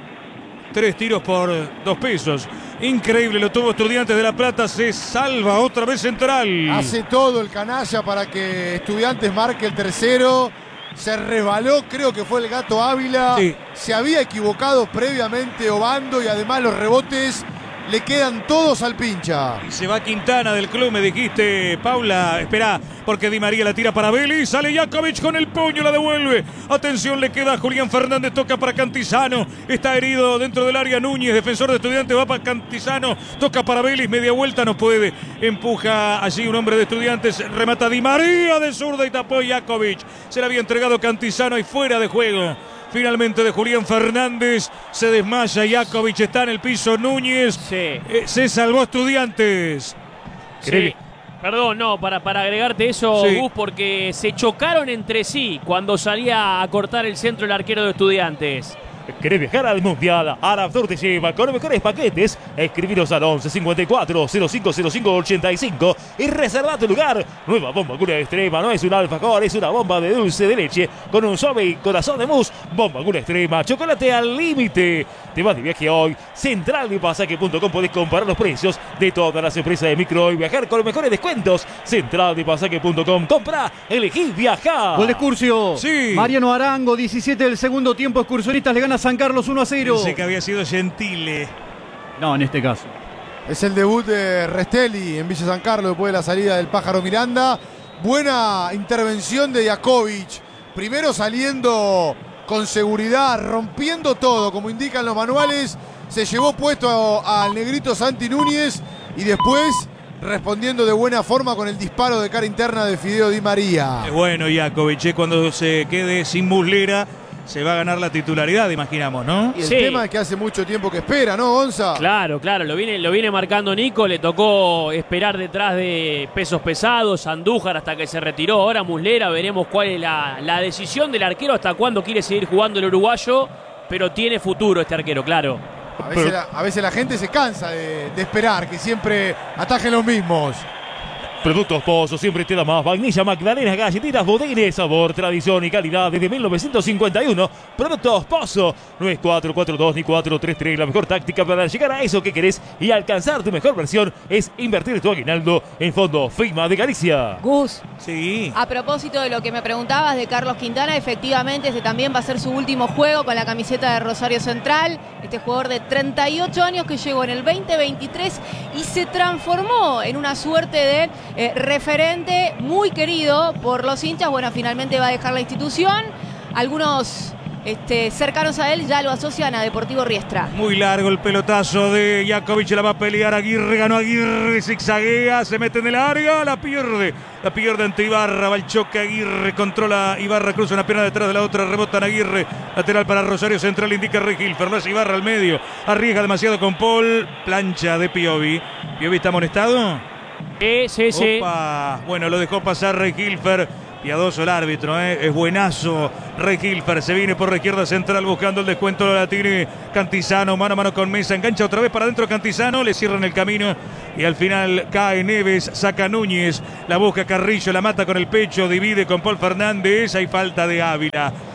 Tres tiros por dos pesos. Increíble, lo tuvo Estudiantes de La Plata, se salva otra vez Central. Hace todo el canalla para que Estudiantes marque el tercero. Se resbaló, creo que fue el Gato Ávila. Sí. Se había equivocado previamente Obando y además los rebotes le quedan todos al pincha. Y se va Quintana del club, me dijiste, Paula, espera, porque Di María la tira para Vélez, sale Jakovic con el puño, la devuelve. Atención, le queda a Julián Fernández, toca para Cantizano, está herido dentro del área Núñez, defensor de Estudiantes, va para Cantizano, toca para Vélez, media vuelta, no puede, empuja allí un hombre de Estudiantes, remata Di María de zurda y tapó Jakovic. Se le había entregado Cantizano y fuera de juego. Finalmente de Julián Fernández, se desmaya Jakovic, está en el piso Núñez, Sí. eh, se salvó Estudiantes. Sí. Perdón, no, para, para agregarte eso, Sí. Gus, porque se chocaron entre sí cuando salía a cortar el centro el arquero de Estudiantes. ¿Querés viajar al Mundial? Arabtur te lleva con los mejores paquetes. Escribiros al once cincuenta y cuatro cero cinco cero cinco ochenta y cinco y reserva tu lugar. Nueva bomba cura extrema, no es un alfajor, es una bomba de dulce de leche con un suave y corazón de mousse. Bomba cura extrema, chocolate al límite. Te vas de viaje hoy. Central de Pasaje punto com podés comparar los precios de todas las empresas de micro y viajar con los mejores descuentos. Central de Pasaje punto com. Compra, elegí viajar. Gol de Excursio. Sí. Mariano Arango, diecisiete del segundo tiempo. Excursionistas le gana a San Carlos uno a cero. Pensé que había sido Gentile. No, en este caso. Es el debut de Restelli en Villa San Carlos después de la salida del Pájaro Miranda. Buena intervención de Jakovic. Primero saliendo con seguridad, rompiendo todo, como indican los manuales. Se llevó puesto al negrito Santi Núñez y después respondiendo de buena forma con el disparo de cara interna de Fideo Di María. Es bueno Jakovic, eh, cuando se quede sin muslera, se va a ganar la titularidad, imaginamos, ¿no? Y el Sí. tema es que hace mucho tiempo que espera, ¿no, Gonza? Claro, claro, lo viene, lo viene marcando Nico, le tocó esperar detrás de pesos pesados, Andújar hasta que se retiró, ahora Muslera, veremos cuál es la, la decisión del arquero, hasta cuándo quiere seguir jugando el uruguayo, pero tiene futuro este arquero, claro. A veces, la, a veces la gente se cansa de, de esperar que siempre atajen los mismos. Productos Pozo siempre te da más. Vainilla, magdalenas, galletitas, bodines, sabor, tradición y calidad desde mil novecientos cincuenta y uno. Productos Pozo. No es cuatro cuatro dos ni cuatro tres tres. La mejor táctica para llegar a eso que querés y alcanzar tu mejor versión es invertir tu aguinaldo en Fondo FIMA de Galicia. Gus, Sí. a propósito de lo que me preguntabas de Carlos Quintana, efectivamente este también va a ser su último juego con la camiseta de Rosario Central. Este jugador de treinta y ocho años que llegó en el veinte veintitrés y se transformó en una suerte de eh, referente muy querido por los hinchas. Bueno, finalmente va a dejar la institución. Algunos este, cercanos a él ya lo asocian a Deportivo Riestra. Muy largo el pelotazo de Jakovic, la va a pelear Aguirre, ganó Aguirre, zigzaguea, se mete en el área, la pierde, la pierde ante Ibarra, va el choque Aguirre, controla Ibarra, cruza una pierna detrás de la otra, rebotan Aguirre, lateral para Rosario Central, indica Regil, Fernández Ibarra al medio, arriesga demasiado con Paul, plancha de Piovi, Piovi está amonestado. Sí, sí, sí. Opa. Bueno, lo dejó pasar Regilfer. Piadoso el árbitro, ¿eh? Es buenazo. Regilfer se viene por la izquierda central buscando el descuento. La tiene Cantizano, mano a mano con Mesa. Engancha otra vez para adentro Cantizano. Le cierran el camino y al final cae Neves. Saca Núñez. La busca Carrillo, la mata con el pecho. Divide con Paul Fernández. Hay falta de Ávila.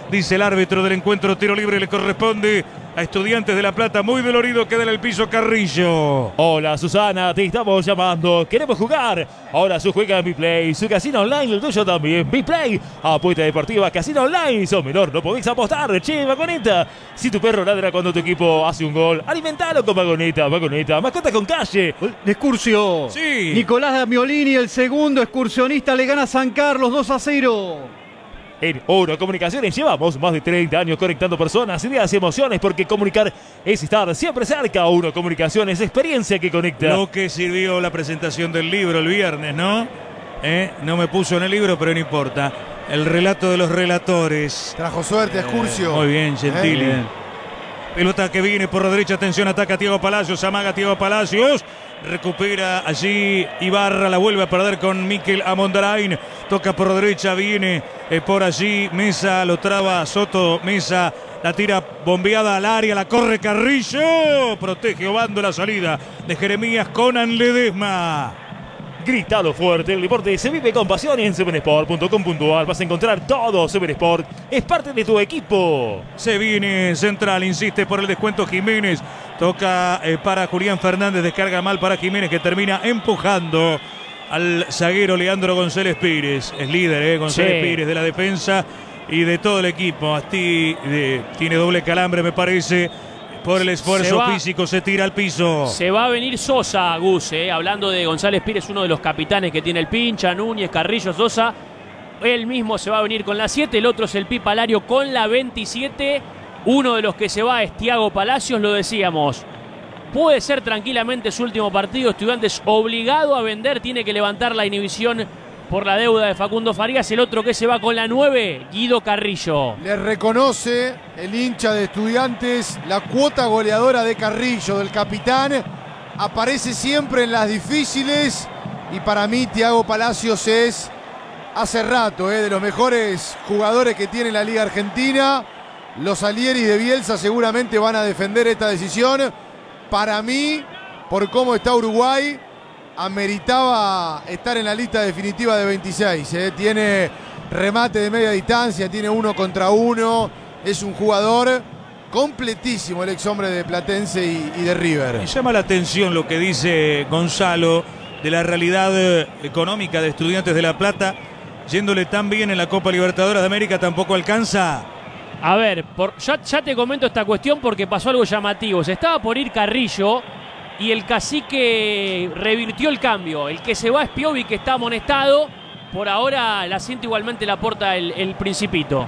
dice el árbitro del encuentro. Tiro libre le corresponde a Estudiantes de La Plata. Muy dolorido queda en el piso Carrillo. Hola Susana, te estamos llamando. Queremos jugar. Ahora su juega en Biplay, su casino online, el tuyo también. Biplay, apuesta deportiva, casino online. Sos menor, no podés apostar. Che, Vagoneta. Si tu perro ladra cuando tu equipo hace un gol, alimentalo con Vagoneta. Vagoneta, mascota con calle. Excursio. Sí. Nicolás Damiolini, el segundo excursionista, le gana a San Carlos dos a cero. En Oro Comunicaciones llevamos más de treinta años conectando personas, ideas y emociones, porque comunicar es estar siempre cerca. Oro Comunicaciones, experiencia que conecta. Lo que sirvió la presentación del libro el viernes, ¿no? ¿Eh? No me puso en el libro, pero no importa. El relato de los relatores. Trajo suerte, Excursio. Muy bien, Gentili. ¿Eh? Pelota que viene por la derecha, atención, ataca Thiago Palacios, amaga Thiago Palacios. Recupera allí Ibarra, la vuelve a perder con Mikel Amondarain. Toca por la derecha, viene eh, por allí Mesa, lo traba Soto, Mesa, la tira bombeada al área, la corre Carrillo. Protege Obando la salida de Jeremías. Conan Ledesma. Gritalo fuerte, el deporte se vive con pasión y en seven sport punto com punto a r vas a encontrar todo. Seven Sport es parte de tu equipo. Se viene Central, insiste por el descuento Jiménez. Toca eh, para Julián Fernández, descarga mal para Jiménez, que termina empujando al zaguero Leandro González Pires. Es líder, eh, González Sí. Pires, de la defensa y de todo el equipo. Asti, de, tiene doble calambre, me parece. Por el esfuerzo Se va. físico se tira al piso. Se va a venir Sosa, Gus, eh, hablando de González Pires, uno de los capitanes que tiene el pincha, Núñez, Carrillo, Sosa. Él mismo se va a venir con la siete, el otro es el Pipa Lario con la veintisiete. Uno de los que se va es Thiago Palacios, lo decíamos. Puede ser tranquilamente su último partido. Estudiantes obligado a vender, tiene que levantar la inhibición por la deuda de Facundo Farías. El otro que se va con la nueve, Guido Carrillo. Le reconoce el hincha de Estudiantes la cuota goleadora de Carrillo, del capitán. Aparece siempre en las difíciles y para mí Thiago Palacios es, hace rato, eh, de los mejores jugadores que tiene la Liga Argentina. Los Alieris de Bielsa seguramente van a defender esta decisión. Para mí, por cómo está Uruguay, ameritaba estar en la lista definitiva de veintiséis. ¿eh? Tiene remate de media distancia, tiene uno contra uno. Es un jugador completísimo, el ex hombre de Platense y, y de River. Me llama la atención lo que dice Gonzalo de la realidad eh, económica de Estudiantes de La Plata. Yéndole tan bien en la Copa Libertadores de América, tampoco alcanza. A ver, por, ya, ya te comento esta cuestión porque pasó algo llamativo. Se estaba por ir Carrillo y el cacique revirtió el cambio. El que se va es Piovi, que está amonestado. Por ahora el asiento igualmente la aporta el, el Principito.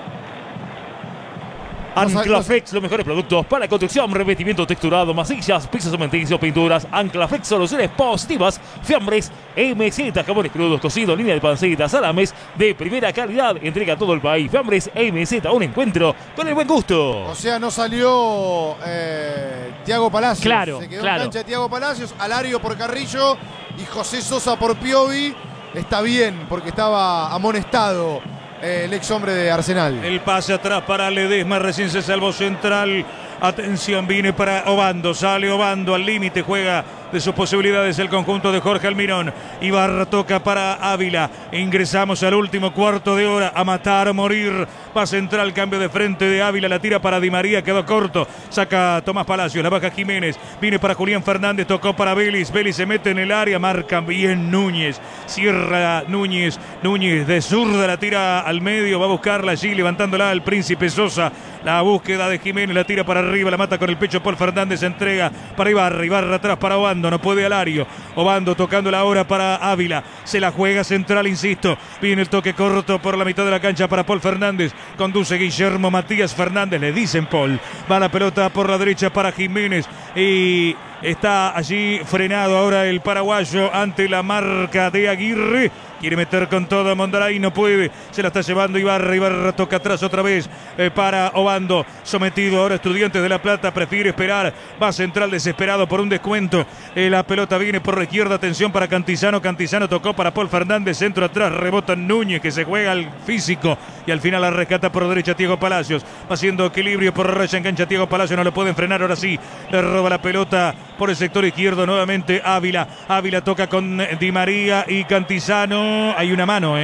Anclaflex, los mejores productos para construcción, revestimiento texturado, masillas, pisos cementicios, pinturas. Anclaflex, soluciones positivas, fiambres, M Z, jamones crudos, cocidos, línea de pancitas, salames de primera calidad. Entrega a todo el país. Fiambres M Z, un encuentro con el buen gusto. O sea, no salió eh, Thiago Palacios. Claro, Se quedó claro. en cancha Thiago Palacios, Alario por Carrillo y José Sosa por Piovi. Está bien, porque estaba amonestado eh, el ex hombre de Arsenal. El pase atrás para Ledesma, recién se salvó Central. Atención, viene para Obando, sale Obando al límite, juega de sus posibilidades el conjunto de Jorge Almirón. Ibarra toca para Ávila. Ingresamos al último cuarto de hora, a matar o morir. Va Central, cambio de frente de Ávila, la tira para Di María, quedó corto. Saca Tomás Palacios, la baja Jiménez. Viene para Julián Fernández, tocó para Vélez. Vélez se mete en el área, marca bien Núñez. Cierra Núñez, Núñez de zurda, la tira al medio, va a buscarla allí, levantándola al Príncipe Sosa. La búsqueda de Jiménez, la tira para arriba, la mata con el pecho Paul Fernández, entrega para Ibarra, Ibarra atrás para Obando, no puede Alario. Obando tocando la hora para Ávila, se la juega Central, insisto. Viene el toque corto por la mitad de la cancha para Paul Fernández, conduce Guillermo Matías Fernández, le dicen Paul. Va la pelota por la derecha para Jiménez y está allí frenado ahora el paraguayo ante la marca de Aguirre. Quiere meter con todo a Mondaray, no puede. Se la está llevando Ibarra. Ibarra toca atrás otra vez eh, para Obando. Sometido ahora Estudiantes de La Plata. Prefiere esperar. Va Central desesperado por un descuento. Eh, la pelota viene por la izquierda. Atención para Cantizano. Cantizano tocó para Paul Fernández. Centro atrás. Rebota Núñez, que se juega al físico. Y al final la rescata por derecha Thiago Palacios. Va haciendo equilibrio por raya en cancha Thiago Palacios. No lo pueden frenar ahora sí. Le roba la pelota por el sector izquierdo nuevamente Ávila. Ávila toca con Di María y Cantizano. Hay una mano, ¿eh?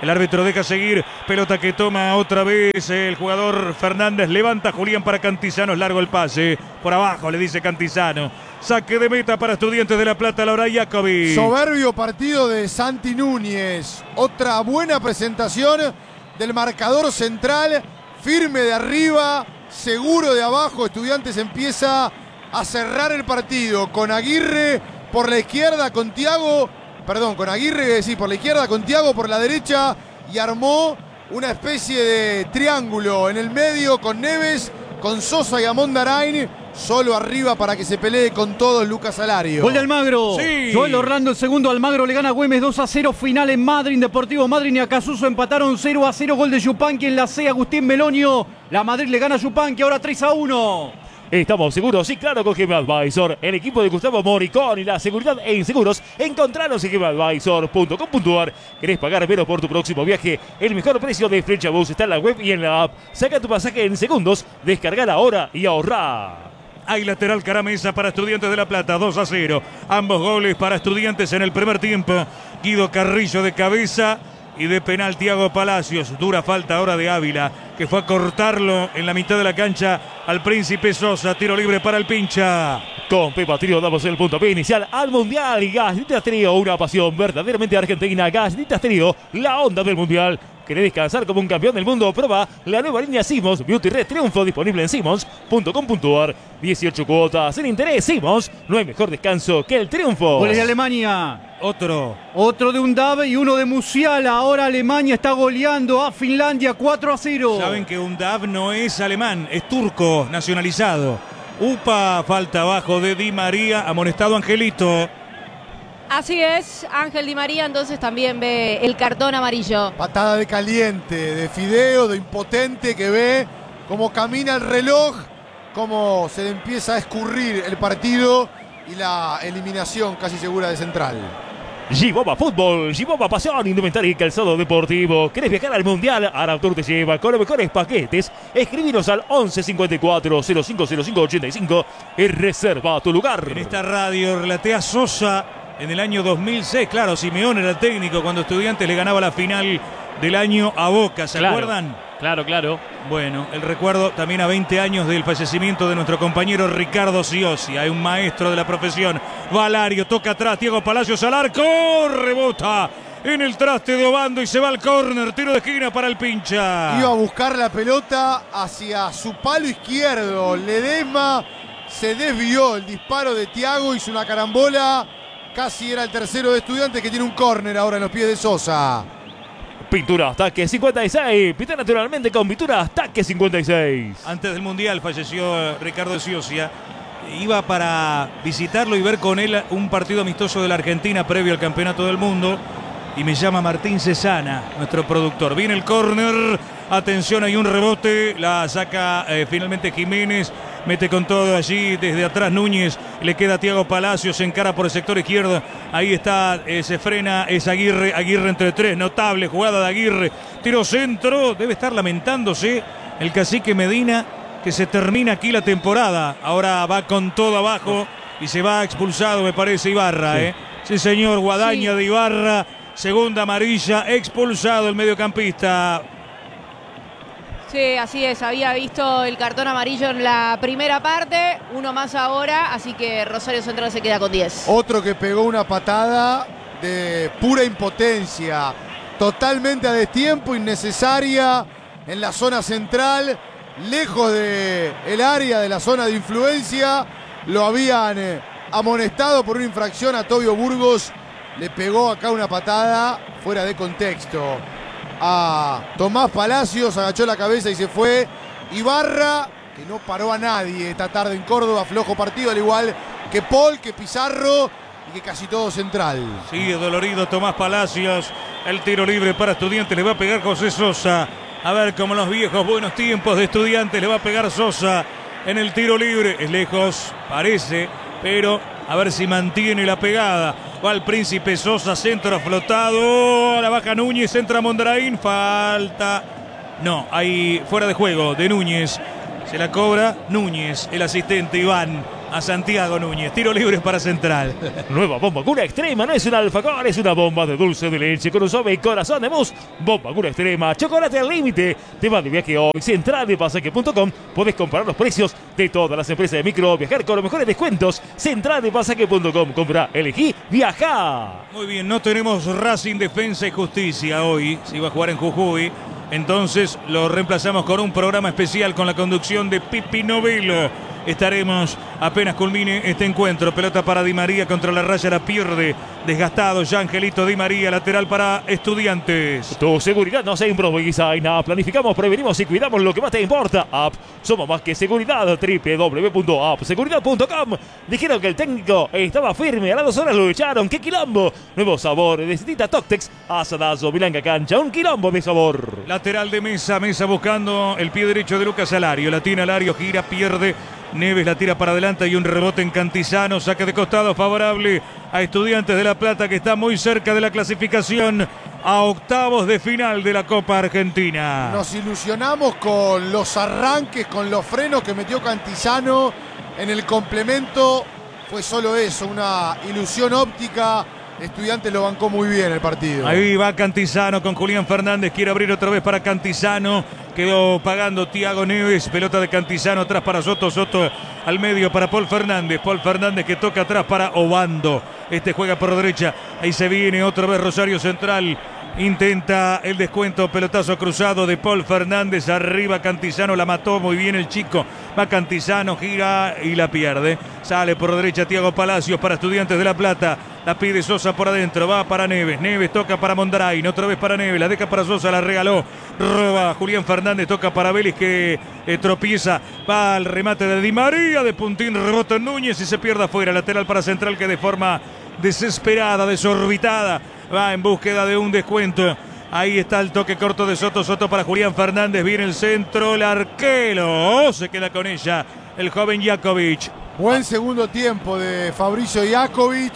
El árbitro deja seguir. Pelota que toma otra vez el jugador Fernández. Levanta Julián para Cantizano. Es largo el pase. Por abajo le dice Cantizano. Saque de meta para Estudiantes de La Plata. Laura Jacobi. Soberbio partido de Santi Núñez. Otra buena presentación del marcador central. Firme de arriba. Seguro de abajo. Estudiantes empieza a cerrar el partido. Con Aguirre por la izquierda. Con Thiago. Perdón, con Aguirre, sí, por la izquierda, con Thiago por la derecha, y armó una especie de triángulo en el medio con Neves, con Sosa y Amondarain, solo arriba para que se pelee con todos Lucas Alario. Gol de Almagro. Sí. Joel Orlando el segundo. Almagro le gana a Güemes dos a cero. Final en Madrid. Deportivo Madrid y Acasuso empataron cero a cero. Gol de Yupanqui en la C. Agustín Melonio. La Madrid le gana a Yupanqui ahora tres a uno. Estamos seguros, sí, claro, con G M Advisor, el equipo de Gustavo Moricón y la seguridad en seguros. Encontranos en G M Advisor punto com punto a r. ¿Querés pagar menos por tu próximo viaje? El mejor precio de Flechabus está en la web y en la app. Saca tu pasaje en segundos, descargar ahora y ahorrá. Hay lateral Caramesa para Estudiantes de La Plata, dos a cero. Ambos goles para Estudiantes en el primer tiempo. Guido Carrillo de cabeza y de penal Thiago Palacios. Dura falta ahora de Ávila, que fue a cortarlo en la mitad de la cancha al Príncipe Sosa. Tiro libre para el Pincha. Con Pepa Trío damos el puntapié inicial al Mundial. Y Galletitas Trío, una pasión verdaderamente argentina. Galletitas Trío, la onda del Mundial. ¿Querés descansar como un campeón del mundo? Prueba la nueva línea Simons Beauty Red Triunfo, disponible en simons punto com punto a r. dieciocho cuotas sin interés. Simons, no hay mejor descanso que el triunfo. Goles de Alemania. Otro. Otro de Undav y uno de Musiala. Ahora Alemania está goleando a Finlandia cuatro a cero. Saben que Undav no es alemán, es turco, nacionalizado. Upa, falta abajo de Di María, amonestado Angelito. Así es, Ángel Di María entonces también ve el cartón amarillo. Patada de caliente, de Fideo, de impotente, que ve cómo camina el reloj, cómo se le empieza a escurrir el partido y la eliminación casi segura de Central. Giboba Fútbol, Giboba Pasión, indumentaria y calzado deportivo. ¿Querés viajar al Mundial? Arautur te lleva con los mejores paquetes. Escribinos al once cincuenta y cuatro cero cinco cero cinco ochenta y cinco y reserva tu lugar. En esta radio relatea Sosa en el año dos mil seis. Claro, Simeone era el técnico cuando Estudiantes le ganaba la final del año a Boca. ¿Se Claro. acuerdan? Claro, claro. Bueno, el recuerdo también a veinte años del fallecimiento de nuestro compañero Ricardo Siosi. Hay un maestro de la profesión. Valario toca atrás, Thiago Palacios al arco, rebota en el traste de Obando y se va al córner. Tiro de esquina para el Pincha. Iba a buscar la pelota hacia su palo izquierdo. Ledesma se desvió. El disparo de Thiago hizo una carambola. Casi era el tercero de Estudiantes, que tiene un córner ahora en los pies de Sosa. Pintura Ataque cincuenta y seis. Pinta naturalmente con Pintura Ataque cincuenta y seis. Antes del Mundial falleció Ricardo Siosia. Iba para visitarlo y ver con él un partido amistoso de la Argentina previo al Campeonato del Mundo. Y me llama Martín Cesana, nuestro productor. Viene el córner. Atención, hay un rebote. La saca eh, finalmente Jiménez. Mete con todo allí desde atrás Núñez. Le queda Thiago Palacios. Se encara por el sector izquierdo. Ahí está, eh, se frena. Es Aguirre. Aguirre entre tres. Notable jugada de Aguirre. Tiro centro. Debe estar lamentándose el cacique Medina, que se termina aquí la temporada. Ahora va con todo abajo y se va expulsado, me parece, Ibarra. Sí, eh. sí señor, Guadaña Sí. de Ibarra. Segunda amarilla, expulsado el mediocampista. Sí, así es, había visto el cartón amarillo en la primera parte, uno más ahora, así que Rosario Central se queda con diez. Otro que pegó una patada de pura impotencia, totalmente a destiempo, innecesaria, en la zona central, lejos del área de la zona de influencia. Lo habían eh, amonestado por una infracción a Tobio Burgos. Le pegó acá una patada fuera de contexto a Tomás Palacios, agachó la cabeza y se fue. Ibarra, que no paró a nadie esta tarde en Córdoba, flojo partido, al igual que Paul, que Pizarro y que casi todo Central. Sigue dolorido Tomás Palacios. El tiro libre para Estudiantes, le va a pegar José Sosa. A ver, como los viejos buenos tiempos de Estudiantes, le va a pegar Sosa en el tiro libre. Es lejos, parece, pero a ver si mantiene la pegada. Va el Príncipe Sosa, centro flotado. A la baja Núñez, entra Mondaraín. Falta. No, hay fuera de juego de Núñez. Se la cobra Núñez, el asistente Iván. a Santiago Núñez. Tiro libre para Central. Nueva bomba cura extrema, no es un alfajor, es una bomba de dulce de leche con un suave corazón de mousse. Bomba cura extrema, chocolate al límite. Te va de viaje hoy, central de pasaje punto com. Podés comparar los precios de todas las empresas de micro, viajar con los mejores descuentos. central de pasaje punto com. Compra, elegí, viajá. Muy bien, no tenemos Racing, Defensa y Justicia hoy. Se iba a jugar en Jujuy. Entonces lo reemplazamos con un programa especial con la conducción de Pipi Novelo. Estaremos apenas culmine este encuentro. Pelota para Di María contra la raya, la pierde. Desgastado ya Angelito Di María, lateral para Estudiantes. Tu seguridad no se improvisa y nada. Planificamos, prevenimos y cuidamos lo que más te importa. App, somos más que seguridad. doble u doble u doble u punto app seguridad punto com. Dijeron que el técnico estaba firme. A las dos horas lo echaron. ¡Qué quilombo! Nuevo sabor de Citita Toctex. Asadazo, Milanga Cancha. Un quilombo de sabor. Lateral de Mesa. Mesa buscando el pie derecho de Lucas Alario. La tiene Alario, gira, pierde. Neves la tira para adelante y un rebote en Cantizano. Saque de costado favorable a Estudiantes de La Plata, que está muy cerca de la clasificación a octavos de final de la Copa Argentina. Nos ilusionamos con los arranques, con los frenos que metió Cantizano en el complemento. Fue solo eso, una ilusión óptica. Estudiantes lo bancó muy bien el partido. Ahí va Cantizano con Julián Fernández. Quiere abrir otra vez para Cantizano. Quedó pagando Thiago Neves. Pelota de Cantizano atrás para Soto. Soto al medio para Paul Fernández. Paul Fernández que toca atrás para Obando. Este juega por derecha. Ahí se viene otra vez Rosario Central. Intenta el descuento, pelotazo cruzado de Paul Fernández, arriba Cantizano, la mató muy bien el chico, va Cantizano, gira y la pierde, sale por derecha Thiago Palacios para Estudiantes de La Plata, la pide Sosa por adentro, va para Neves, Neves toca para Mondarain, otra vez para Neves, la deja para Sosa, la regaló, roba Julián Fernández, toca para Vélez que eh, tropieza, va al remate de Di María, de puntín, rebota en Núñez y se pierde afuera, lateral para Central que de forma desesperada, desorbitada, va en búsqueda de un descuento. Ahí está el toque corto de Soto. Soto para Julián Fernández. Viene el centro. El arquero. Oh, se queda con ella el joven Jakovic. Buen segundo tiempo de Fabricio Jakovic.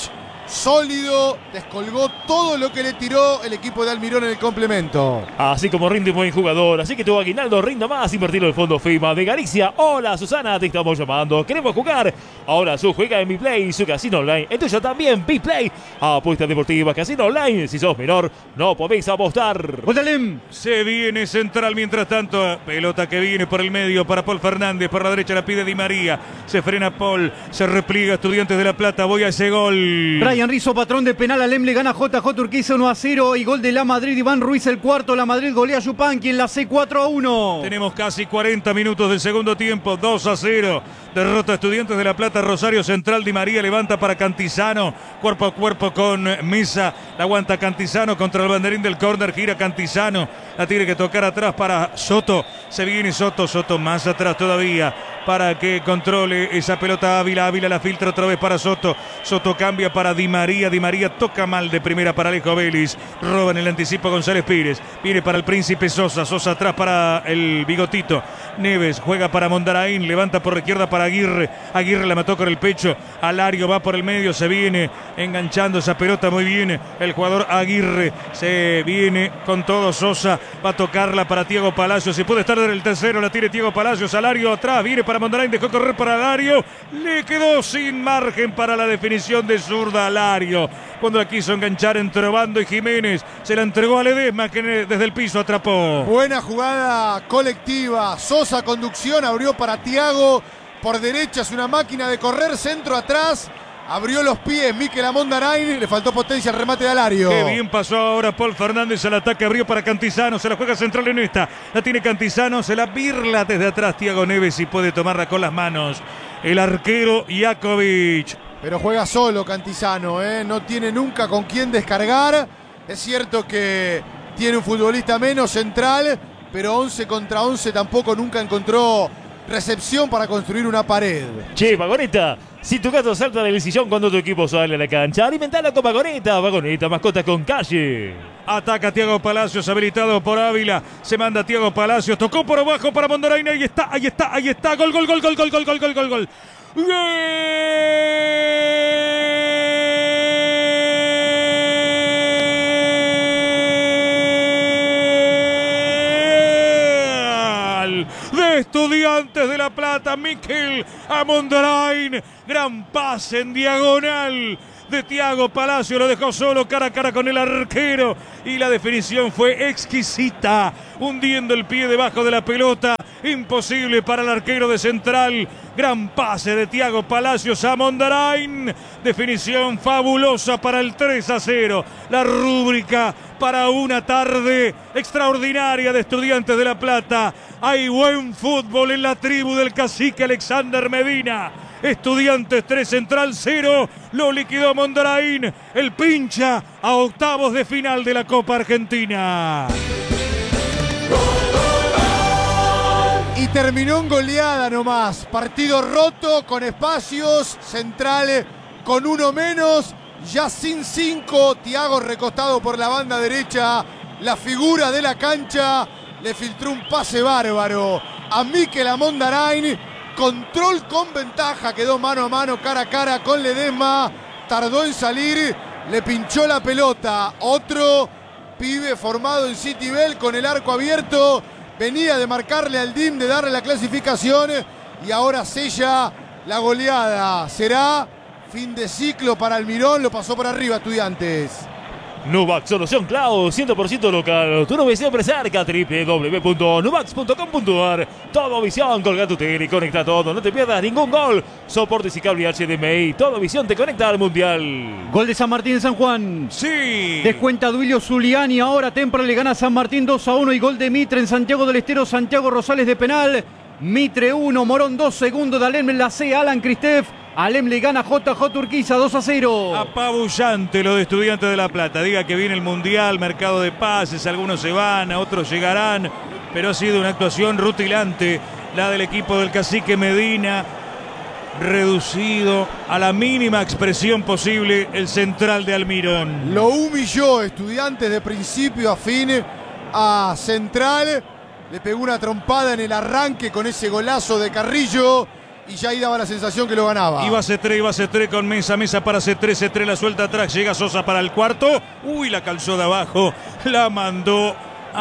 Sólido. Descolgó todo lo que le tiró el equipo de Almirón en el complemento. Así como rinde un buen jugador. Así que tu aguinaldo rinda más. Invertirlo en el Fondo FIMA de Galicia. Hola Susana, te estamos llamando. Queremos jugar. Ahora su juega en Mi Play, su casino online. El tuyo también, Mi Play. Apuestas deportivas, casino online. Si sos menor, no podéis apostar. ¡Gózalem! Se viene Central mientras tanto. Pelota que viene por el medio para Paul Fernández. Por la derecha la pide Di María. Se frena Paul. Se repliega Estudiantes de La Plata. Voy a ese gol. Brian Rizzo, patrón de penal. Alem le gana a J J Urquiza uno a cero. Y gol de la Madrid. Iván Ruiz el cuarto. La Madrid golea a Yupanqui en la C cuatro a uno. Tenemos casi cuarenta minutos del segundo tiempo. dos a cero. Derrota Estudiantes de La Plata. Rosario Central. Di María levanta para Cantizano. Cuerpo a cuerpo con Mesa. La aguanta Cantizano contra el banderín del córner. Gira Cantizano. La tiene que tocar atrás para Soto. Se viene Soto. Soto más atrás todavía para que controle esa pelota Ávila. Ávila la filtra otra vez para Soto. Soto cambia para Di María. Di María toca mal de primera para Alejo Vélez. Roba en el anticipo González Pires. Viene para el Príncipe Sosa. Sosa atrás para el Bigotito. Neves juega para Mondarain. Levanta por la izquierda para Aguirre. Aguirre la mató con el pecho. Alario va por el medio. Se viene enganchando esa pelota muy bien. El jugador Aguirre se viene con todo. Sosa va a tocarla para Thiago Palacios. Si puede estar en el tercero. La tiene Thiago Palacios. Alario atrás. Viene para Mondarain. Dejó correr para Alario. Le quedó sin margen para la definición de zurda Alario. Cuando la quiso enganchar entre Obando y Jiménez. Se la entregó a Ledesma que desde el piso atrapó. Buena jugada colectiva. Sosa conducción. Abrió para Thiago. Por derecha es una máquina de correr. Centro atrás. Abrió los pies Mikel Mondarain. Le faltó potencia al remate de Alario. Qué bien pasó ahora Paul Fernández al ataque. Abrió para Cantizano. Se la juega Central en esta. La tiene Cantizano. Se la birla desde atrás Thiago Neves y puede tomarla con las manos el arquero Jakovic. Pero juega solo Cantizano, ¿eh? No tiene nunca con quién descargar. Es cierto que tiene un futbolista menos central, pero once contra once tampoco nunca encontró recepción para construir una pared. Che, Vagoneta, si tu gato salta del sillón cuando tu equipo sale a la cancha, alimentala con Vagoneta. Vagoneta, mascota con calle. Ataca Thiago Palacios, habilitado por Ávila. Se manda Thiago Palacios, tocó por abajo para Mondarain. Ahí está, ahí está, ahí está. Gol, gol, gol, gol, gol, gol, gol, gol, gol, gol. ¡Gol! De Estudiantes de La Plata. Plata. Mikel Amondarain. Gran pase en diagonal de Thiago Palacio, lo dejó solo cara a cara con el arquero y la definición fue exquisita, hundiendo el pie debajo de la pelota, imposible para el arquero de Central. Gran pase de Thiago Palacios a Mondarain, definición fabulosa para el tres a cero. La rúbrica para una tarde extraordinaria de Estudiantes de La Plata. Hay buen fútbol en la tribu del cacique Alexander Medina. Estudiantes tres, Central cero, lo liquidó Mondarain, el pincha a octavos de final de la Copa Argentina. Y terminó en goleada nomás, partido roto con espacios, Central con uno menos, ya sin cinco, Thiago recostado por la banda derecha, la figura de la cancha, le filtró un pase bárbaro a Mikel Amondarain. Control con ventaja, quedó mano a mano, cara a cara con Ledesma, tardó en salir, le pinchó la pelota. Otro pibe formado en Citibel con el arco abierto, venía de marcarle al D I M, de darle la clasificación y ahora sella la goleada. Será fin de ciclo para Almirón, lo pasó por arriba Estudiantes. Nuvax, solución cloud, cien por ciento local. Tu nueva siempre cerca, doble u doble u doble u punto nuvax punto com punto a r. Todo visión, colga tu tele y conecta todo. No te pierdas ningún gol. Soportes y cable H D M I. Todo visión te conecta al mundial. Gol de San Martín en San Juan. Sí. Descuenta Duilio Zuliani. Ahora Tempra le gana a San Martín dos a uno. Y gol de Mitre en Santiago del Estero. Santiago Rosales de penal. Mitre uno, Morón dos, segundo de Alem en la C. Alan Cristef. Alem le gana a J J Urquiza dos a cero. Apabullante lo de Estudiantes de La Plata. Diga que viene el Mundial, mercado de pases, algunos se van, a otros llegarán, pero ha sido una actuación rutilante la del equipo del cacique Medina. Reducido a la mínima expresión posible el Central de Almirón. Lo humilló Estudiantes de principio a fin a Central. Le pegó una trompada en el arranque con ese golazo de Carrillo. Y ya ahí daba la sensación que lo ganaba. Iba Cetré, iba Cetré con Mesa, Mesa para Cetré, Cetré la suelta atrás, llega Sosa para el cuarto. Uy, la calzó de abajo, la mandó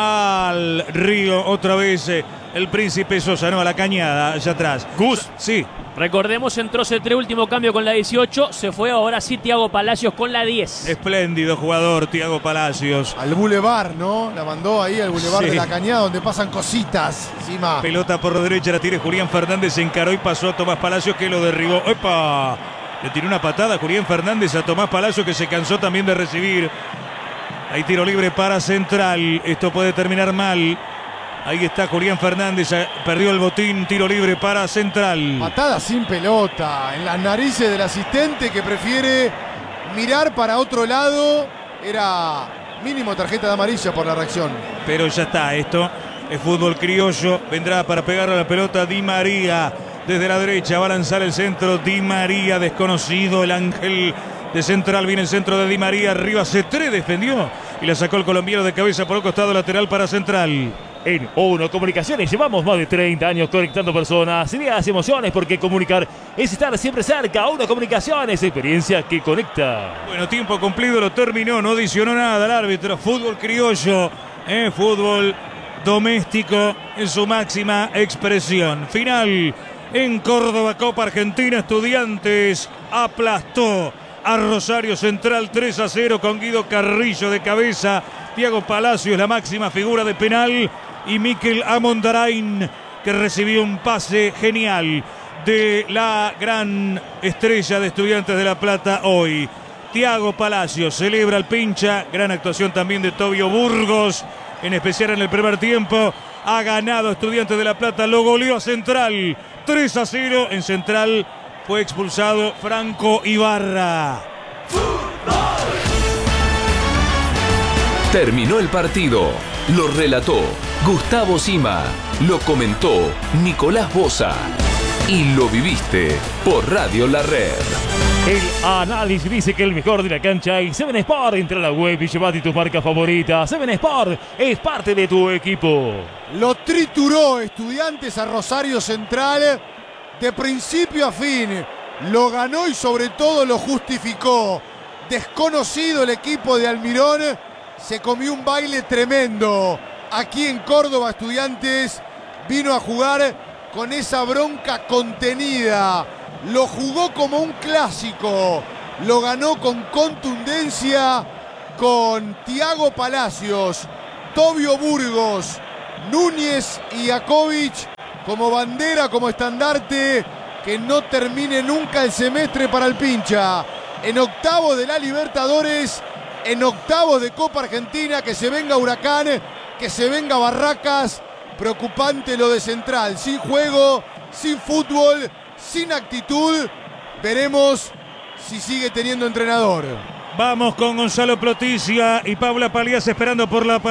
al río otra vez eh, el príncipe Sosa, no, a la cañada, allá atrás. Gus, sí. Recordemos, entró Cetré, último cambio con la dieciocho, se fue ahora sí Thiago Palacios con la diez. Espléndido jugador, Thiago Palacios. Al Boulevard, ¿no? La mandó ahí al Boulevard Sí. de la Cañada, donde pasan cositas encima. Pelota por la derecha, la tiene Julián Fernández, se encaró y pasó a Tomás Palacios que lo derribó. ¡Epa! Le tiró una patada a Julián Fernández a Tomás Palacios que se cansó también de recibir. Hay tiro libre para Central, esto puede terminar mal. Ahí está Julián Fernández, perdió el botín, tiro libre para Central. Patada sin pelota, en las narices del asistente que prefiere mirar para otro lado. Era mínimo tarjeta de amarilla por la reacción. Pero ya está, esto es fútbol criollo. Vendrá para pegar a la pelota Di María. Desde la derecha va a lanzar el centro Di María, desconocido, el ángel de Central. Viene el centro de Di María, arriba Cetré defendió y la sacó el colombiano de cabeza por el costado lateral para Central. En Uno Comunicaciones llevamos más de treinta años conectando personas, ideas y emociones, porque comunicar es estar siempre cerca. Uno Comunicaciones, experiencia que conecta. Bueno, tiempo cumplido, lo terminó, no adicionó nada el árbitro. Fútbol criollo, eh, fútbol doméstico en su máxima expresión. Final en Córdoba, Copa Argentina. Estudiantes aplastó a Rosario Central tres a cero con Guido Carrillo de cabeza. Thiago Palacios, la máxima figura de penal. Y Mikel Amondarain, que recibió un pase genial de la gran estrella de Estudiantes de La Plata hoy. Thiago Palacios celebra el pincha. Gran actuación también de Tobio Burgos, en especial en el primer tiempo. Ha ganado Estudiantes de La Plata, lo goleó a Central tres a cero. En Central fue expulsado Franco Ibarra. Terminó el partido. Lo relató Gustavo Sima. Lo comentó Nicolás Boza. Y lo viviste por Radio La Red. El análisis dice que el mejor de la cancha es Seven Sport. Entra a la web y llevate tu marca favorita. Seven Sport es parte de tu equipo. Lo trituró Estudiantes a Rosario Central de principio a fin. Lo ganó y sobre todo lo justificó. Desconocido el equipo de Almirón. Se comió un baile tremendo. Aquí en Córdoba Estudiantes vino a jugar con esa bronca contenida. Lo jugó como un clásico. Lo ganó con contundencia con Thiago Palacios, Tobio Burgos, Núñez y Jakovic como bandera, como estandarte. Que no termine nunca el semestre para el Pincha. En octavos de la Libertadores, en octavos de Copa Argentina, que se venga Huracán, que se venga Barracas. Preocupante lo de Central, sin juego, sin fútbol, sin actitud. Veremos si sigue teniendo entrenador. Vamos con Gonzalo Proticia y Paula Palías esperando por la